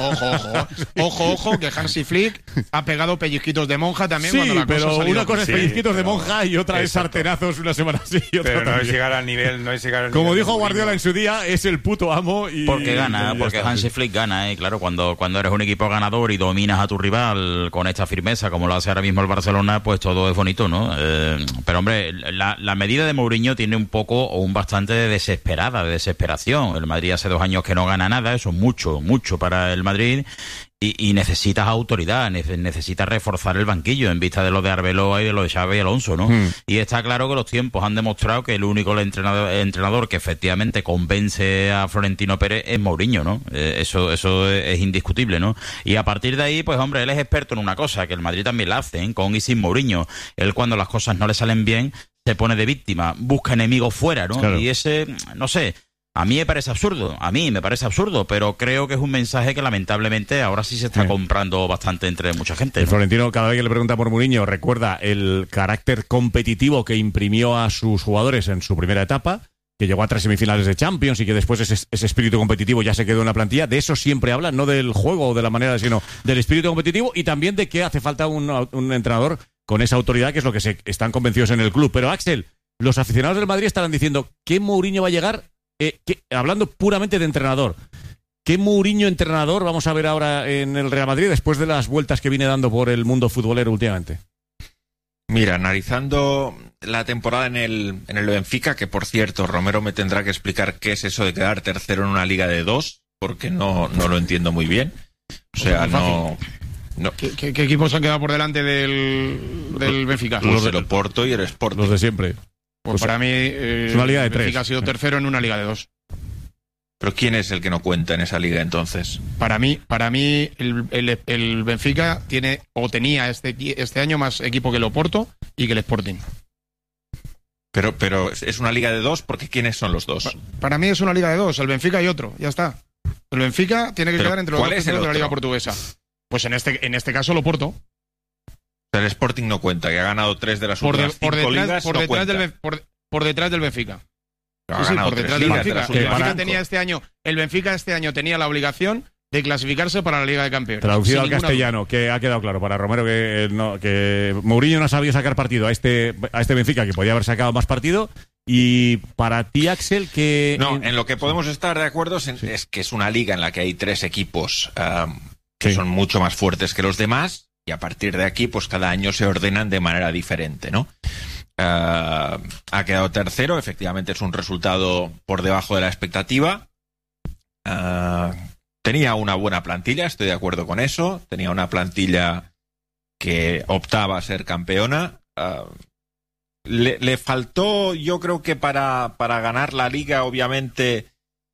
Ojo, que Hansi Flick ha pegado pellizquitos de monja también. Cuando la pero cosa una cosa es pellizquitos de monja y otra es sartenazos una semana así y otra pero no también. es llegar al nivel, Como dijo Guardiola en su día, es el puto amo y... Porque gana, porque Hansi Flick gana, claro, cuando eres un equipo ganador y dominas a tu rival con esta firmeza, como lo hace ahora mismo el Barcelona, pues todo es bonito, ¿no? Pero hombre, la medida de Mourinho tiene un poco o un bastante de desesperación. El Madrid hace 2 años que no gana nada, eso es mucho para el Madrid, y necesitas autoridad, necesitas reforzar el banquillo en vista de lo de Arbeloa y de lo de Xavi y Alonso, ¿no? Y está claro que los tiempos han demostrado que el único entrenador que efectivamente convence a Florentino Pérez es Mourinho, ¿no? Eso es indiscutible, ¿no? Y a partir de ahí, pues hombre, él es experto en una cosa, que el Madrid también la hace, con y sin Mourinho. Él, cuando las cosas no le salen bien, se pone de víctima, busca enemigos fuera, ¿no? Claro. Y ese, no sé... A mí me parece absurdo, pero creo que es un mensaje que lamentablemente ahora sí se está comprando bastante entre mucha gente, ¿no? El Florentino, cada vez que le pregunta por Mourinho, recuerda el carácter competitivo que imprimió a sus jugadores en su primera etapa, que llegó a 3 semifinales de Champions y que después ese espíritu competitivo ya se quedó en la plantilla. De eso siempre habla, no del juego o de la manera, sino del espíritu competitivo, y también de que hace falta un entrenador con esa autoridad, que es lo que están convencidos en el club. Pero, Axel, los aficionados del Madrid estarán diciendo que Mourinho va a llegar... hablando puramente de entrenador, ¿qué Mourinho entrenador vamos a ver ahora en el Real Madrid después de las vueltas que viene dando por el mundo futbolero últimamente? Mira, analizando la temporada en el Benfica, que por cierto, Romero me tendrá que explicar qué es eso de quedar tercero en una liga de 2, porque no lo entiendo muy bien. O sea, No. ¿Qué equipos han quedado por delante del Benfica? Pues el Oporto y el Sporting. Los de siempre. Pues para mí es una liga de Benfica 3. ha sido tercero en una liga de 2. ¿Pero quién es el que no cuenta en esa liga entonces? Para mí el Benfica tenía este año más equipo que el Oporto y que el Sporting. Pero es una liga de 2 porque ¿quiénes son los dos? Para mí es una liga de 2, el Benfica y otro, ya está. El Benfica tiene que quedar entre los dos primeros de la liga portuguesa. Pues en este caso el Oporto. El Sporting no cuenta, que ha ganado 3 de las últimas 5 ligas. Por detrás del Benfica. Sí, por detrás del Benfica. El Benfica este año tenía la obligación de clasificarse para la Liga de Campeones. Traducido al castellano, que ha quedado claro para Romero que Mourinho no ha sabido sacar partido a este Benfica, que podía haber sacado más partido. Y para ti, Axel, que... No, en lo que podemos estar de acuerdo es que es una liga en la que hay 3 equipos que son mucho más fuertes que los demás, y a partir de aquí, pues cada año se ordenan de manera diferente, ¿no? Ha quedado tercero, efectivamente es un resultado por debajo de la expectativa. Tenía una buena plantilla, estoy de acuerdo con eso. Tenía una plantilla que optaba a ser campeona. Le faltó, yo creo que para ganar la liga, obviamente,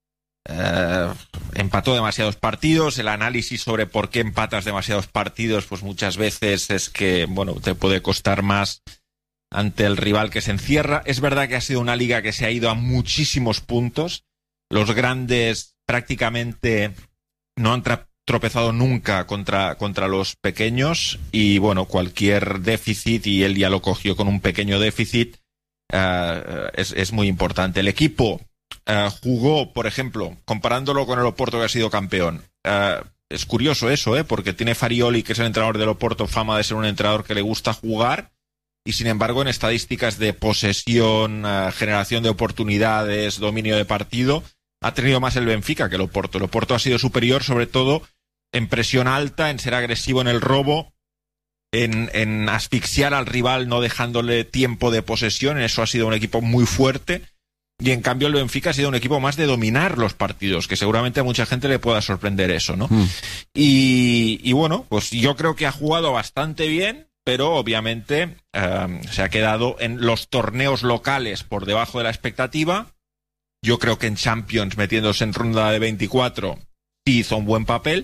empató demasiados partidos. El análisis sobre por qué empatas demasiados partidos, pues muchas veces es que, bueno, te puede costar más ante el rival que se encierra. Es verdad que ha sido una liga que se ha ido a muchísimos puntos. Los grandes prácticamente no han tropezado nunca contra los pequeños, y bueno, cualquier déficit, y él ya lo cogió con un pequeño déficit, es muy importante. El equipo jugó, por ejemplo, comparándolo con el Oporto, que ha sido campeón. Es curioso eso, porque tiene Farioli, que es el entrenador del Oporto, fama de ser un entrenador que le gusta jugar, y sin embargo en estadísticas de posesión, generación de oportunidades, dominio de partido, ha tenido más el Benfica que el Oporto. El Oporto ha sido superior, sobre todo en presión alta, en ser agresivo en el robo, en asfixiar al rival no dejándole tiempo de posesión. En eso ha sido un equipo muy fuerte, y en cambio el Benfica ha sido un equipo más de dominar los partidos, que seguramente a mucha gente le pueda sorprender eso, ¿no? Y bueno, pues yo creo que ha jugado bastante bien, pero obviamente se ha quedado en los torneos locales por debajo de la expectativa. Yo creo que en Champions, metiéndose en ronda de 24, sí hizo un buen papel.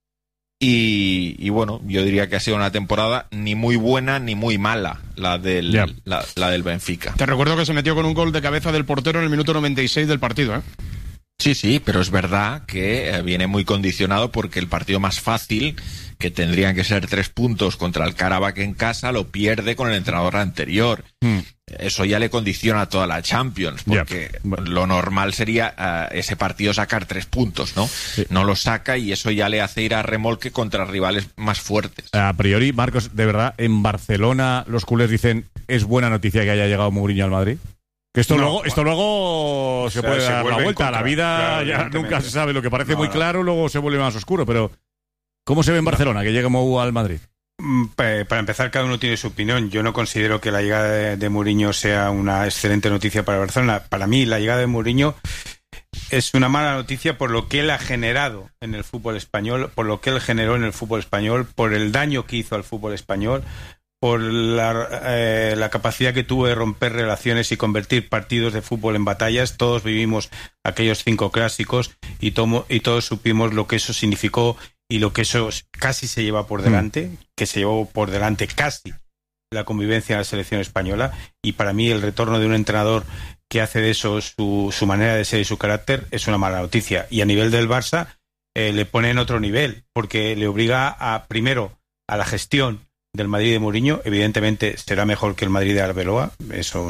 Y bueno, yo diría que ha sido una temporada ni muy buena ni muy mala la del Benfica. Te recuerdo que se metió con un gol de cabeza del portero en el minuto 96 del partido, ¿eh? Sí, pero es verdad que viene muy condicionado porque el partido más fácil, que tendrían que ser 3 puntos contra el Karabakh en casa, lo pierde con el entrenador anterior. Eso ya le condiciona toda la Champions, porque lo normal sería ese partido sacar 3 puntos, ¿no? Sí. No lo saca, y eso ya le hace ir a remolque contra rivales más fuertes. A priori, Marcos, de verdad, en Barcelona los culés dicen, ¿es buena noticia que haya llegado Mourinho al Madrid? Que esto luego se puede dar la vuelta. La vida ya nunca se sabe. Lo que parece muy claro luego se vuelve más oscuro. Pero ¿cómo se ve en Barcelona que llegue Mou al Madrid? Para empezar, cada uno tiene su opinión. Yo no considero que la llegada de Mourinho sea una excelente noticia para Barcelona. Para mí, la llegada de Mourinho es una mala noticia por lo que él ha generado en el fútbol español, por lo que él generó en el fútbol español, por el daño que hizo al fútbol español, por la capacidad que tuvo de romper relaciones y convertir partidos de fútbol en batallas. Todos vivimos aquellos 5 clásicos y todos supimos lo que eso significó y lo que eso casi se lleva por delante, que se llevó por delante casi la convivencia en la selección española. Y para mí el retorno de un entrenador que hace de eso su manera de ser y su carácter es una mala noticia. Y a nivel del Barça le pone en otro nivel, porque le obliga primero a la gestión del Madrid de Mourinho. Evidentemente será mejor que el Madrid de Arbeloa, eso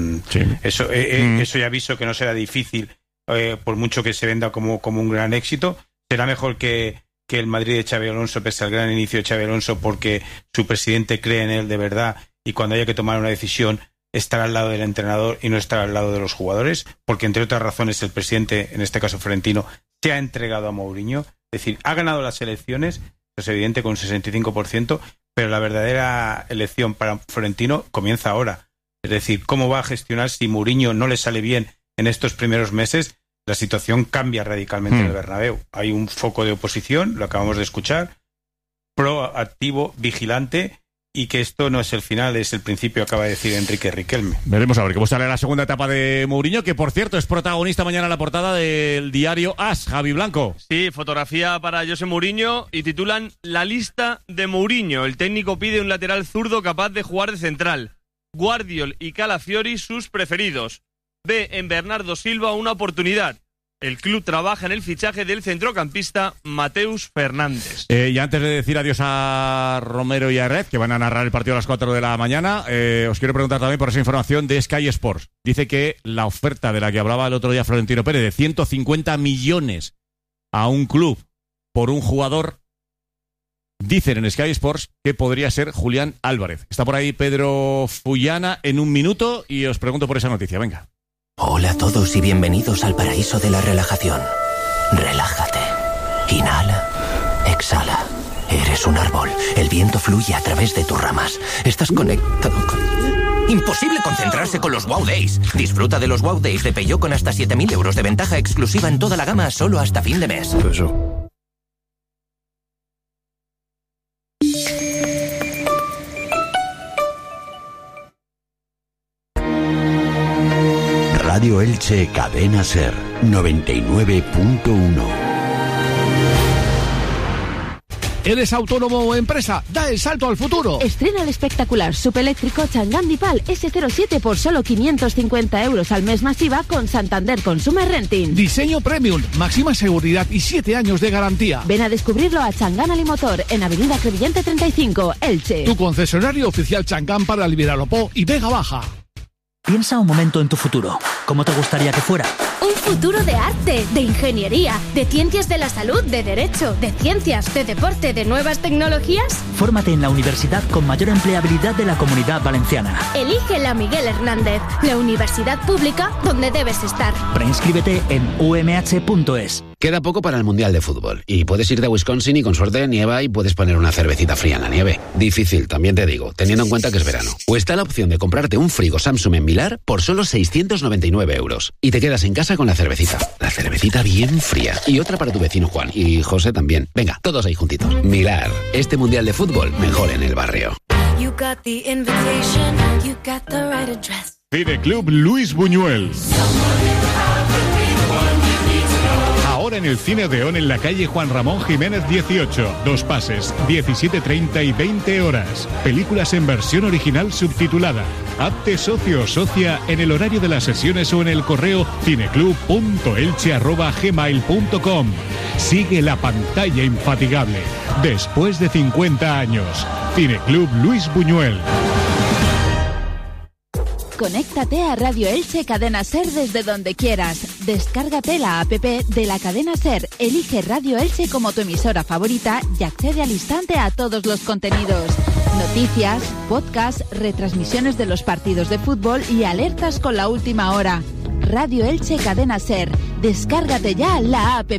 ya aviso que no será difícil, por mucho que se venda como un gran éxito. Será mejor que el Madrid de Xabi Alonso, pese al gran inicio de Xabi Alonso, porque su presidente cree en él de verdad, y cuando haya que tomar una decisión estará al lado del entrenador y no estará al lado de los jugadores, porque entre otras razones el presidente, en este caso Florentino, se ha entregado a Mourinho. Es decir, ha ganado las elecciones, es evidente, con un 65%, pero la verdadera elección para Florentino comienza ahora. Es decir, ¿cómo va a gestionar si Mourinho no le sale bien en estos primeros meses? La situación cambia radicalmente en el Bernabéu. Hay un foco de oposición, lo acabamos de escuchar. proactivo, vigilante, y que esto no es el final, es el principio, acaba de decir Enrique Riquelme. Veremos a ver cómo sale la segunda etapa de Mourinho, que por cierto es protagonista mañana en la portada del diario AS, Javi Blanco. Sí, fotografía para José Mourinho y titulan La lista de Mourinho. El técnico pide un lateral zurdo capaz de jugar de central. Guardiol y Calafiori sus preferidos. Ve en Bernardo Silva una oportunidad. El club trabaja en el fichaje del centrocampista Mateus Fernández. Y antes de decir adiós a Romero y a Red, que van a narrar el partido a las 4 de la mañana, os quiero preguntar también por esa información de Sky Sports. Dice que la oferta de la que hablaba el otro día Florentino Pérez, de 150 millones a un club por un jugador, dicen en Sky Sports que podría ser Julián Álvarez. Está por ahí Pedro Fullana en un minuto y os pregunto por esa noticia. Venga. Hola a todos y bienvenidos al paraíso de la relajación. Relájate. Inhala. Exhala. Eres un árbol. El viento fluye a través de tus ramas. Estás conectado con... Imposible concentrarse con los Wow Days. Disfruta de los Wow Days de Peugeot con hasta 7.000 euros de ventaja exclusiva en toda la gama solo hasta fin de mes. Radio Elche Cadena Ser 99.1. ¿Eres autónomo o empresa? ¡Da el salto al futuro! Estrena el espectacular subeléctrico Chang'an Dipal S07 por solo 550 euros al mes masiva con Santander Consumer Renting. Diseño premium, máxima seguridad y 7 años de garantía. Ven a descubrirlo a Chang'an Alimotor en Avenida Crevillente 35, Elche. Tu concesionario oficial Chang'an para el Viralopó y Vega Baja. Piensa un momento en tu futuro. ¿Cómo te gustaría que fuera? Un futuro de arte, de ingeniería, de ciencias de la salud, de derecho, de ciencias, de deporte, de nuevas tecnologías. Fórmate en la universidad con mayor empleabilidad de la Comunidad Valenciana. Elige la Miguel Hernández, la universidad pública donde debes estar. Preinscríbete en umh.es. Queda poco para el Mundial de Fútbol y puedes ir de Wisconsin y con suerte nieva y puedes poner una cervecita fría en la nieve. Difícil, también te digo, teniendo en cuenta que es verano. O está la opción de comprarte un frigo Samsung en Milar por solo 699 euros. Y te quedas en casa con la cervecita. La cervecita bien fría. Y otra para tu vecino Juan. Y José también. Venga, todos ahí juntitos. Milar, este Mundial de Fútbol mejor en el barrio. You got the invitation, you got the right address. Cineclub Luis Buñuel. Ahora en el Cine Odeón en la calle Juan Ramón Jiménez 18. 2 pases, 17:30 y 20 horas. Películas en versión original subtitulada. Hazte socio o socia en el horario de las sesiones o en el correo cineclub.elche@gmail.com. Sigue la pantalla infatigable. Después de 50 años. Cineclub Luis Buñuel. Conéctate a Radio Elche Cadena Ser desde donde quieras. Descárgate la app de la Cadena Ser, elige Radio Elche como tu emisora favorita y accede al instante a todos los contenidos. Noticias, podcasts, retransmisiones de los partidos de fútbol y alertas con la última hora. Radio Elche Cadena Ser. Descárgate ya la app.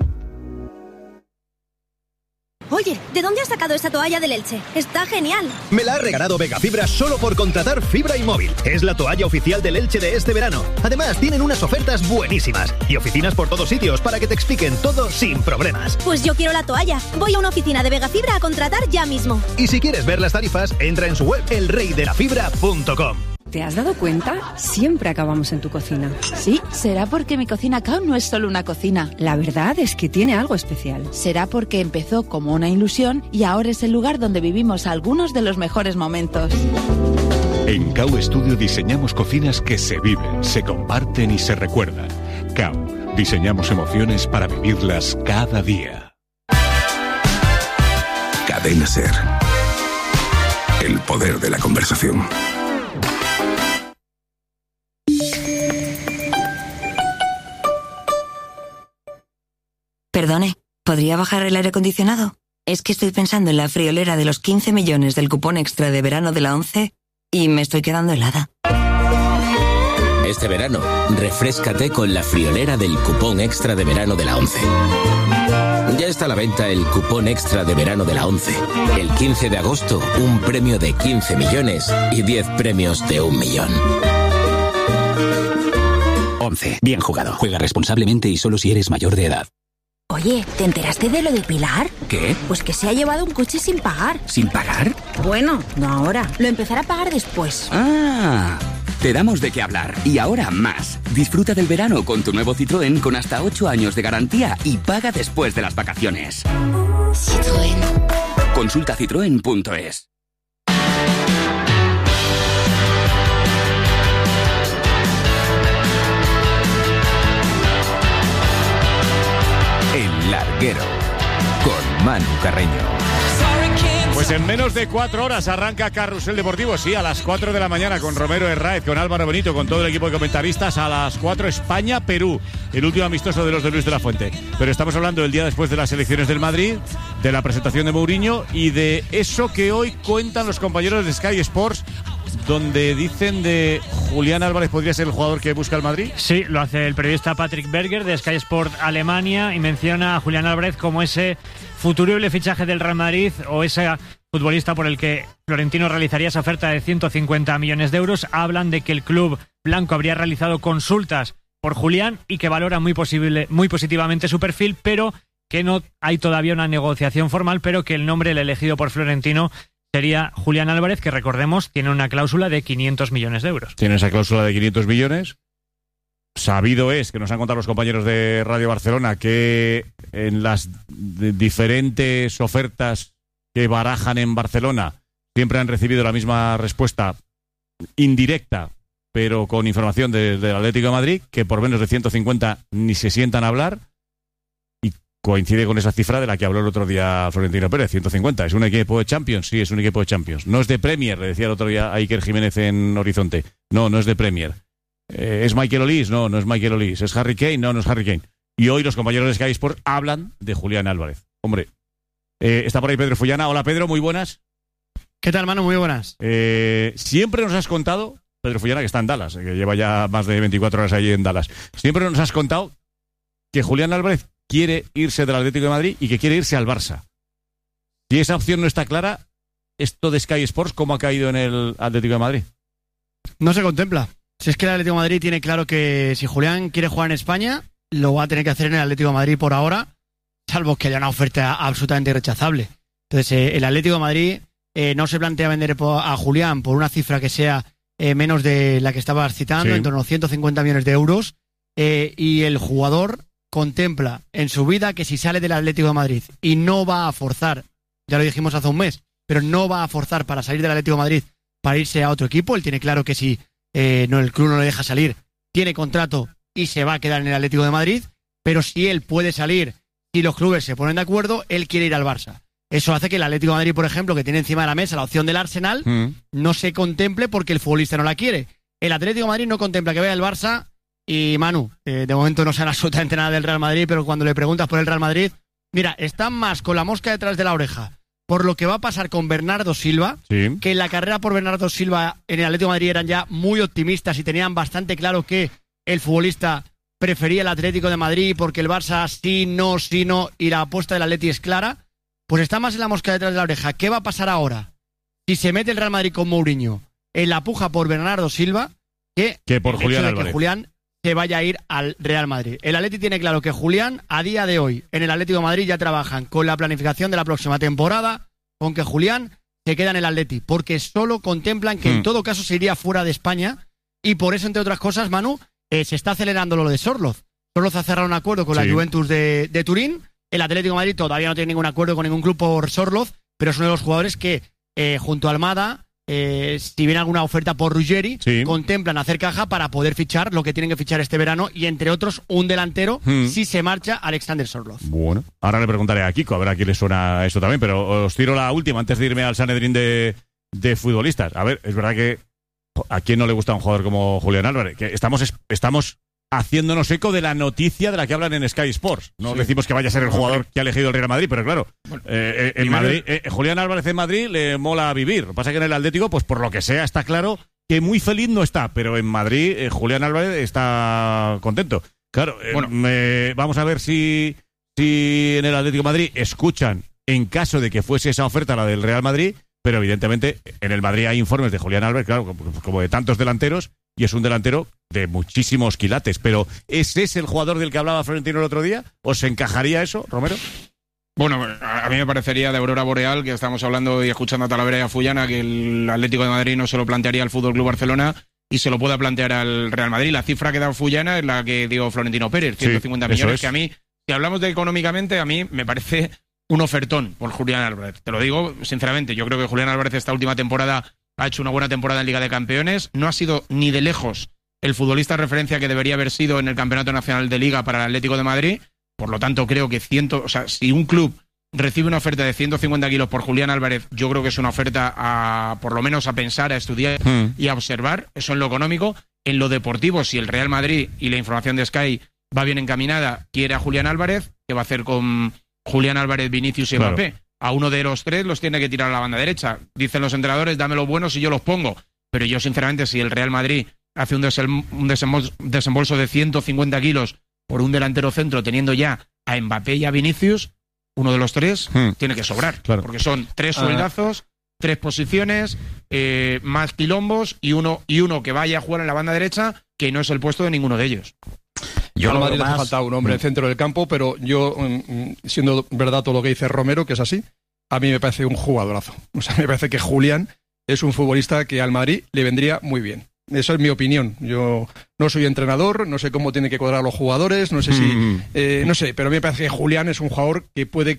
Oye, ¿de dónde has sacado esa toalla del Elche? Está genial. Me la ha regalado Vegafibra solo por contratar fibra y móvil. Es la toalla oficial del Elche de este verano. Además, tienen unas ofertas buenísimas y oficinas por todos sitios para que te expliquen todo sin problemas. Pues yo quiero la toalla. Voy a una oficina de Vegafibra a contratar ya mismo. Y si quieres ver las tarifas, entra en su web elreydelafibra.com. ¿Te has dado cuenta? Siempre acabamos en tu cocina. Sí, será porque mi Cocina Cao no es solo una cocina. La verdad es que tiene algo especial. Será porque empezó como una ilusión y ahora es el lugar donde vivimos algunos de los mejores momentos. En Cao Studio diseñamos cocinas que se viven, se comparten y se recuerdan. Cao, diseñamos emociones para vivirlas cada día. Cadena Ser. El poder de la conversación. Perdone, ¿podría bajar el aire acondicionado? Es que estoy pensando en la friolera de los 15 millones del cupón extra de verano de la 11 y me estoy quedando helada. Este verano, refréscate con la friolera del cupón extra de verano de la 11. Ya está a la venta el cupón extra de verano de la 11. El 15 de agosto, un premio de 15 millones y 10 premios de 1 millón. 11. Bien jugado. Juega responsablemente y solo si eres mayor de edad. Oye, ¿te enteraste de lo de Pilar? ¿Qué? Pues que se ha llevado un coche sin pagar. ¿Sin pagar? Bueno, no ahora. Lo empezará a pagar después. ¡Ah! Te damos de qué hablar. Y ahora más. Disfruta del verano con tu nuevo Citroën con hasta 8 años de garantía y paga después de las vacaciones. Citroën. Consulta citroen.es. El Larguero, con Manu Carreño. Pues en menos de 4 horas arranca Carrusel Deportivo, sí, a las 4 de la mañana con Romero Herráez, con Álvaro Benito, con todo el equipo de comentaristas. A las 4 España-Perú, el último amistoso de los de Luis de la Fuente. Pero estamos hablando del día después de las elecciones del Madrid, de la presentación de Mourinho y de eso que hoy cuentan los compañeros de Sky Sports, donde dicen de Julián Álvarez podría ser el jugador que busca el Madrid. Sí, lo hace el periodista Patrick Berger de Sky Sport Alemania y menciona a Julián Álvarez como ese futurible fichaje del Real Madrid o ese futbolista por el que Florentino realizaría esa oferta de 150 millones de euros. Hablan de que el club blanco habría realizado consultas por Julián y que valora muy positivamente su perfil, pero que no hay todavía una negociación formal, pero que el nombre, el elegido por Florentino, sería Julián Álvarez, que recordemos tiene una cláusula de 500 millones de euros. Tiene esa cláusula de 500 millones. Sabido es, que nos han contado los compañeros de Radio Barcelona, que en las diferentes ofertas que barajan en Barcelona siempre han recibido la misma respuesta indirecta, pero con información del Atlético de Madrid, que por menos de 150 ni se sientan a hablar. Coincide con esa cifra de la que habló el otro día Florentino Pérez, 150. ¿Es un equipo de Champions? Sí, es un equipo de Champions. No es de Premier, le decía el otro día a Iker Jiménez en Horizonte. No, no es de Premier. ¿Es Michael Olise? No, no es Michael Olise. ¿Es Harry Kane? No, no es Harry Kane. Y hoy los compañeros de Sky Sport hablan de Julián Álvarez. Hombre, está por ahí Pedro Fullana. Hola Pedro, muy buenas. ¿Qué tal, Manu? Muy buenas. Siempre nos has contado, Pedro Fullana, que está en Dallas, que lleva ya más de 24 horas ahí en Dallas. Siempre nos has contado que Julián Álvarez quiere irse del Atlético de Madrid y que quiere irse al Barça. Si esa opción no está clara, ¿esto de Sky Sports cómo ha caído en el Atlético de Madrid? No se contempla. Si es que el Atlético de Madrid tiene claro que si Julián quiere jugar en España, lo va a tener que hacer en el Atlético de Madrid por ahora, salvo que haya una oferta absolutamente rechazable. Entonces, el Atlético de Madrid no se plantea vender a Julián por una cifra que sea menos de la que estabas citando, sí, en torno a 150 millones de euros, y el jugador contempla en su vida que si sale del Atlético de Madrid y no va a forzar, ya lo dijimos hace un mes, pero no va a forzar para salir del Atlético de Madrid para irse a otro equipo. Él tiene claro que si el club no le deja salir, tiene contrato y se va a quedar en el Atlético de Madrid, pero si él puede salir, si los clubes se ponen de acuerdo, él quiere ir al Barça. Eso hace que el Atlético de Madrid, por ejemplo, que tiene encima de la mesa la opción del Arsenal, no se contemple porque el futbolista no la quiere. El Atlético de Madrid no contempla que vaya al Barça. Y Manu, de momento no sabe absolutamente nada del Real Madrid, pero cuando le preguntas por el Real Madrid, mira, están más con la mosca detrás de la oreja por lo que va a pasar con Bernardo Silva, sí, que en la carrera por Bernardo Silva en el Atlético de Madrid eran ya muy optimistas y tenían bastante claro que el futbolista prefería el Atlético de Madrid porque el Barça sí, no, y la apuesta del Atleti es clara. Pues está más en la mosca detrás de la oreja. ¿Qué va a pasar ahora si se mete el Real Madrid con Mourinho en la puja por Bernardo Silva que por Julián Álvarez? Que Julián se vaya a ir al Real Madrid. El Atleti tiene claro que Julián, a día de hoy, en el Atlético de Madrid ya trabajan con la planificación de la próxima temporada, con que Julián se queda en el Atleti, porque solo contemplan que en todo caso se iría fuera de España, y por eso, entre otras cosas, Manu, se está acelerando lo de Sorloz. Sorloz ha cerrado un acuerdo con la Juventus de Turín. El Atlético de Madrid todavía no tiene ningún acuerdo con ningún club por Sorloz, pero es uno de los jugadores que, junto a Almada, si viene alguna oferta por Ruggeri, contemplan hacer caja para poder fichar lo que tienen que fichar este verano, y entre otros un delantero si se marcha Alexander Sorloz. Bueno, ahora le preguntaré a Kiko a ver a quién le suena esto también, pero os tiro la última antes de irme al Sanedrín de futbolistas. A ver, es verdad que a quién no le gusta un jugador como Julián Álvarez, que estamos haciéndonos eco de la noticia de la que hablan en Sky Sports. No decimos que vaya a ser el jugador que ha elegido el Real Madrid, pero claro, en Madrid, Julián Álvarez en Madrid le mola vivir. Lo que pasa es que en el Atlético, pues por lo que sea, está claro que muy feliz no está, pero en Madrid Julián Álvarez está contento. Claro, vamos a ver si en el Atlético de Madrid escuchan, en caso de que fuese esa oferta la del Real Madrid, pero evidentemente en el Madrid hay informes de Julián Álvarez, claro, como de tantos delanteros, y es un delantero de muchísimos quilates. Pero ¿ese es el jugador del que hablaba Florentino el otro día? ¿Os encajaría eso, Romero? Bueno, a mí me parecería de aurora boreal, que estamos hablando y escuchando a Talavera y a Fullana, que el Atlético de Madrid no se lo plantearía al Fútbol Club Barcelona y se lo pueda plantear al Real Madrid. La cifra que da Fullana es la que dio Florentino Pérez, 150 millones, que a mí, si hablamos de económicamente, a mí me parece un ofertón por Julián Álvarez. Te lo digo sinceramente, yo creo que Julián Álvarez esta última temporada ha hecho una buena temporada en Liga de Campeones, no ha sido ni de lejos el futbolista de referencia que debería haber sido en el Campeonato Nacional de Liga para el Atlético de Madrid. Por lo tanto, creo que si un club recibe una oferta de 150 kilos por Julián Álvarez, yo creo que es una oferta por lo menos a pensar, a estudiar y a observar. Eso en lo económico. En lo deportivo, si el Real Madrid, y la información de Sky va bien encaminada, quiere a Julián Álvarez, ¿qué va a hacer con Julián Álvarez, Vinicius y Mbappé? Claro. A uno de los tres los tiene que tirar a la banda derecha. Dicen los entrenadores, dame los buenos y yo los pongo. Pero yo, sinceramente, si el Real Madrid hace un desembolso de 150 kilos por un delantero centro, teniendo ya a Mbappé y a Vinicius, uno de los tres tiene que sobrar. Claro. Porque son 3 sueldazos, 3 posiciones, más quilombos y uno que vaya a jugar en la banda derecha, que no es el puesto de ninguno de ellos. Yo a Madrid le hace falta un hombre en el centro del campo, pero yo, siendo verdad todo lo que dice Romero, que es así, a mí me parece un jugadorazo. O sea, me parece que Julián es un futbolista que al Madrid le vendría muy bien. Esa es mi opinión. Yo no soy entrenador, no sé cómo tiene que cuadrar los jugadores, no sé no sé, pero a mí me parece que Julián es un jugador que puede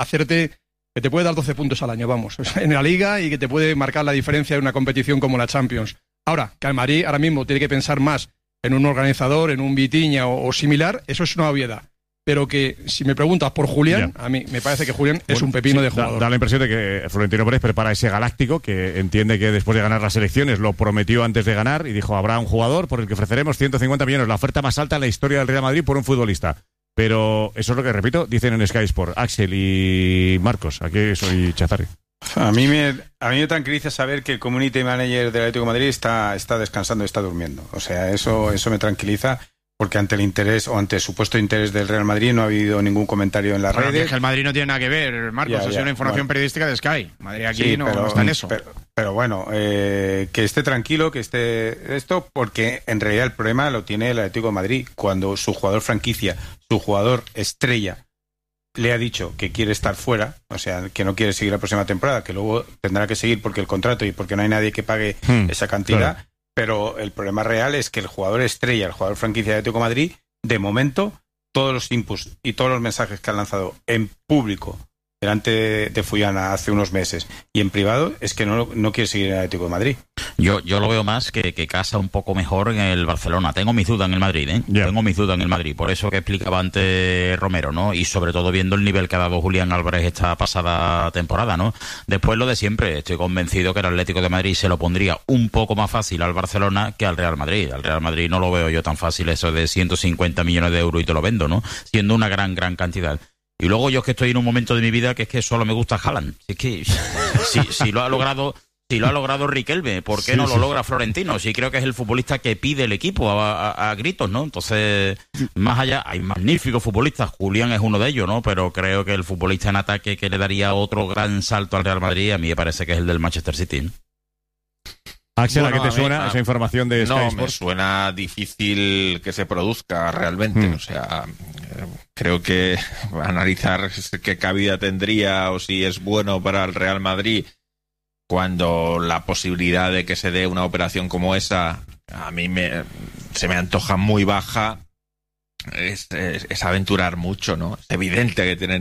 que te puede dar 12 puntos al año, vamos, en la Liga, y que te puede marcar la diferencia en una competición como la Champions. Ahora, que al Madrid ahora mismo tiene que pensar más en un organizador, en un Vitinha o similar, eso es una obviedad. Pero que, si me preguntas por Julián, a mí me parece que Julián es un pepino de jugador. Da la impresión de que Florentino Pérez prepara ese galáctico, que entiende que después de ganar las elecciones lo prometió antes de ganar y dijo, habrá un jugador por el que ofreceremos 150 millones, la oferta más alta en la historia del Real Madrid por un futbolista. Pero eso es lo que, repito, dicen en Sky Sport Axel y Marcos. Aquí soy Chazarri. A mí me tranquiliza saber que el community manager del Atlético de Madrid está descansando y está durmiendo. O sea, eso me tranquiliza, porque ante el interés o ante el supuesto interés del Real Madrid no ha habido ningún comentario en las redes. Es que el Madrid no tiene nada que ver, Marcos, es una información periodística de Sky. Madrid aquí sí, no está en eso. Pero bueno, que esté tranquilo, que esté esto, porque en realidad el problema lo tiene el Atlético de Madrid. Cuando su jugador franquicia, su jugador estrella, le ha dicho que quiere estar fuera, o sea, que no quiere seguir la próxima temporada, que luego tendrá que seguir porque el contrato y porque no hay nadie que pague esa cantidad. Claro. Pero el problema real es que el jugador estrella, el jugador franquicia de Atlético de Madrid, de momento, todos los inputs y todos los mensajes que han lanzado en público delante de Fullana hace unos meses y en privado, es que no quiere seguir en el Atlético de Madrid. Yo lo veo más que casa un poco mejor en el Barcelona. Tengo mis dudas en el Madrid, Tengo mis dudas en el Madrid. Por eso que explicaba antes Romero, ¿no? Y sobre todo viendo el nivel que ha dado Julián Álvarez esta pasada temporada, ¿no? Después lo de siempre. Estoy convencido que el Atlético de Madrid se lo pondría un poco más fácil al Barcelona que al Real Madrid. Al Real Madrid no lo veo yo tan fácil, eso de 150 millones de euros y te lo vendo, ¿no? Siendo una gran cantidad. Y luego yo es que estoy en un momento de mi vida que es que solo me gusta Haaland. Es que si lo ha logrado Riquelme, ¿por qué no lo logra Florentino? Sí, creo que es el futbolista que pide el equipo a gritos, ¿no? Entonces, más allá, hay magníficos futbolistas. Julián es uno de ellos, ¿no? Pero creo que el futbolista en ataque que le daría otro gran salto al Real Madrid, a mí me parece que es el del Manchester City, ¿no? Axel, ¿a qué te suena esa información de Sky Sports? No, me suena difícil que se produzca realmente. O sea, creo que analizar qué cabida tendría o si es bueno para el Real Madrid cuando la posibilidad de que se dé una operación como esa a mí se me antoja muy baja, es aventurar mucho, ¿no? Es evidente que tienen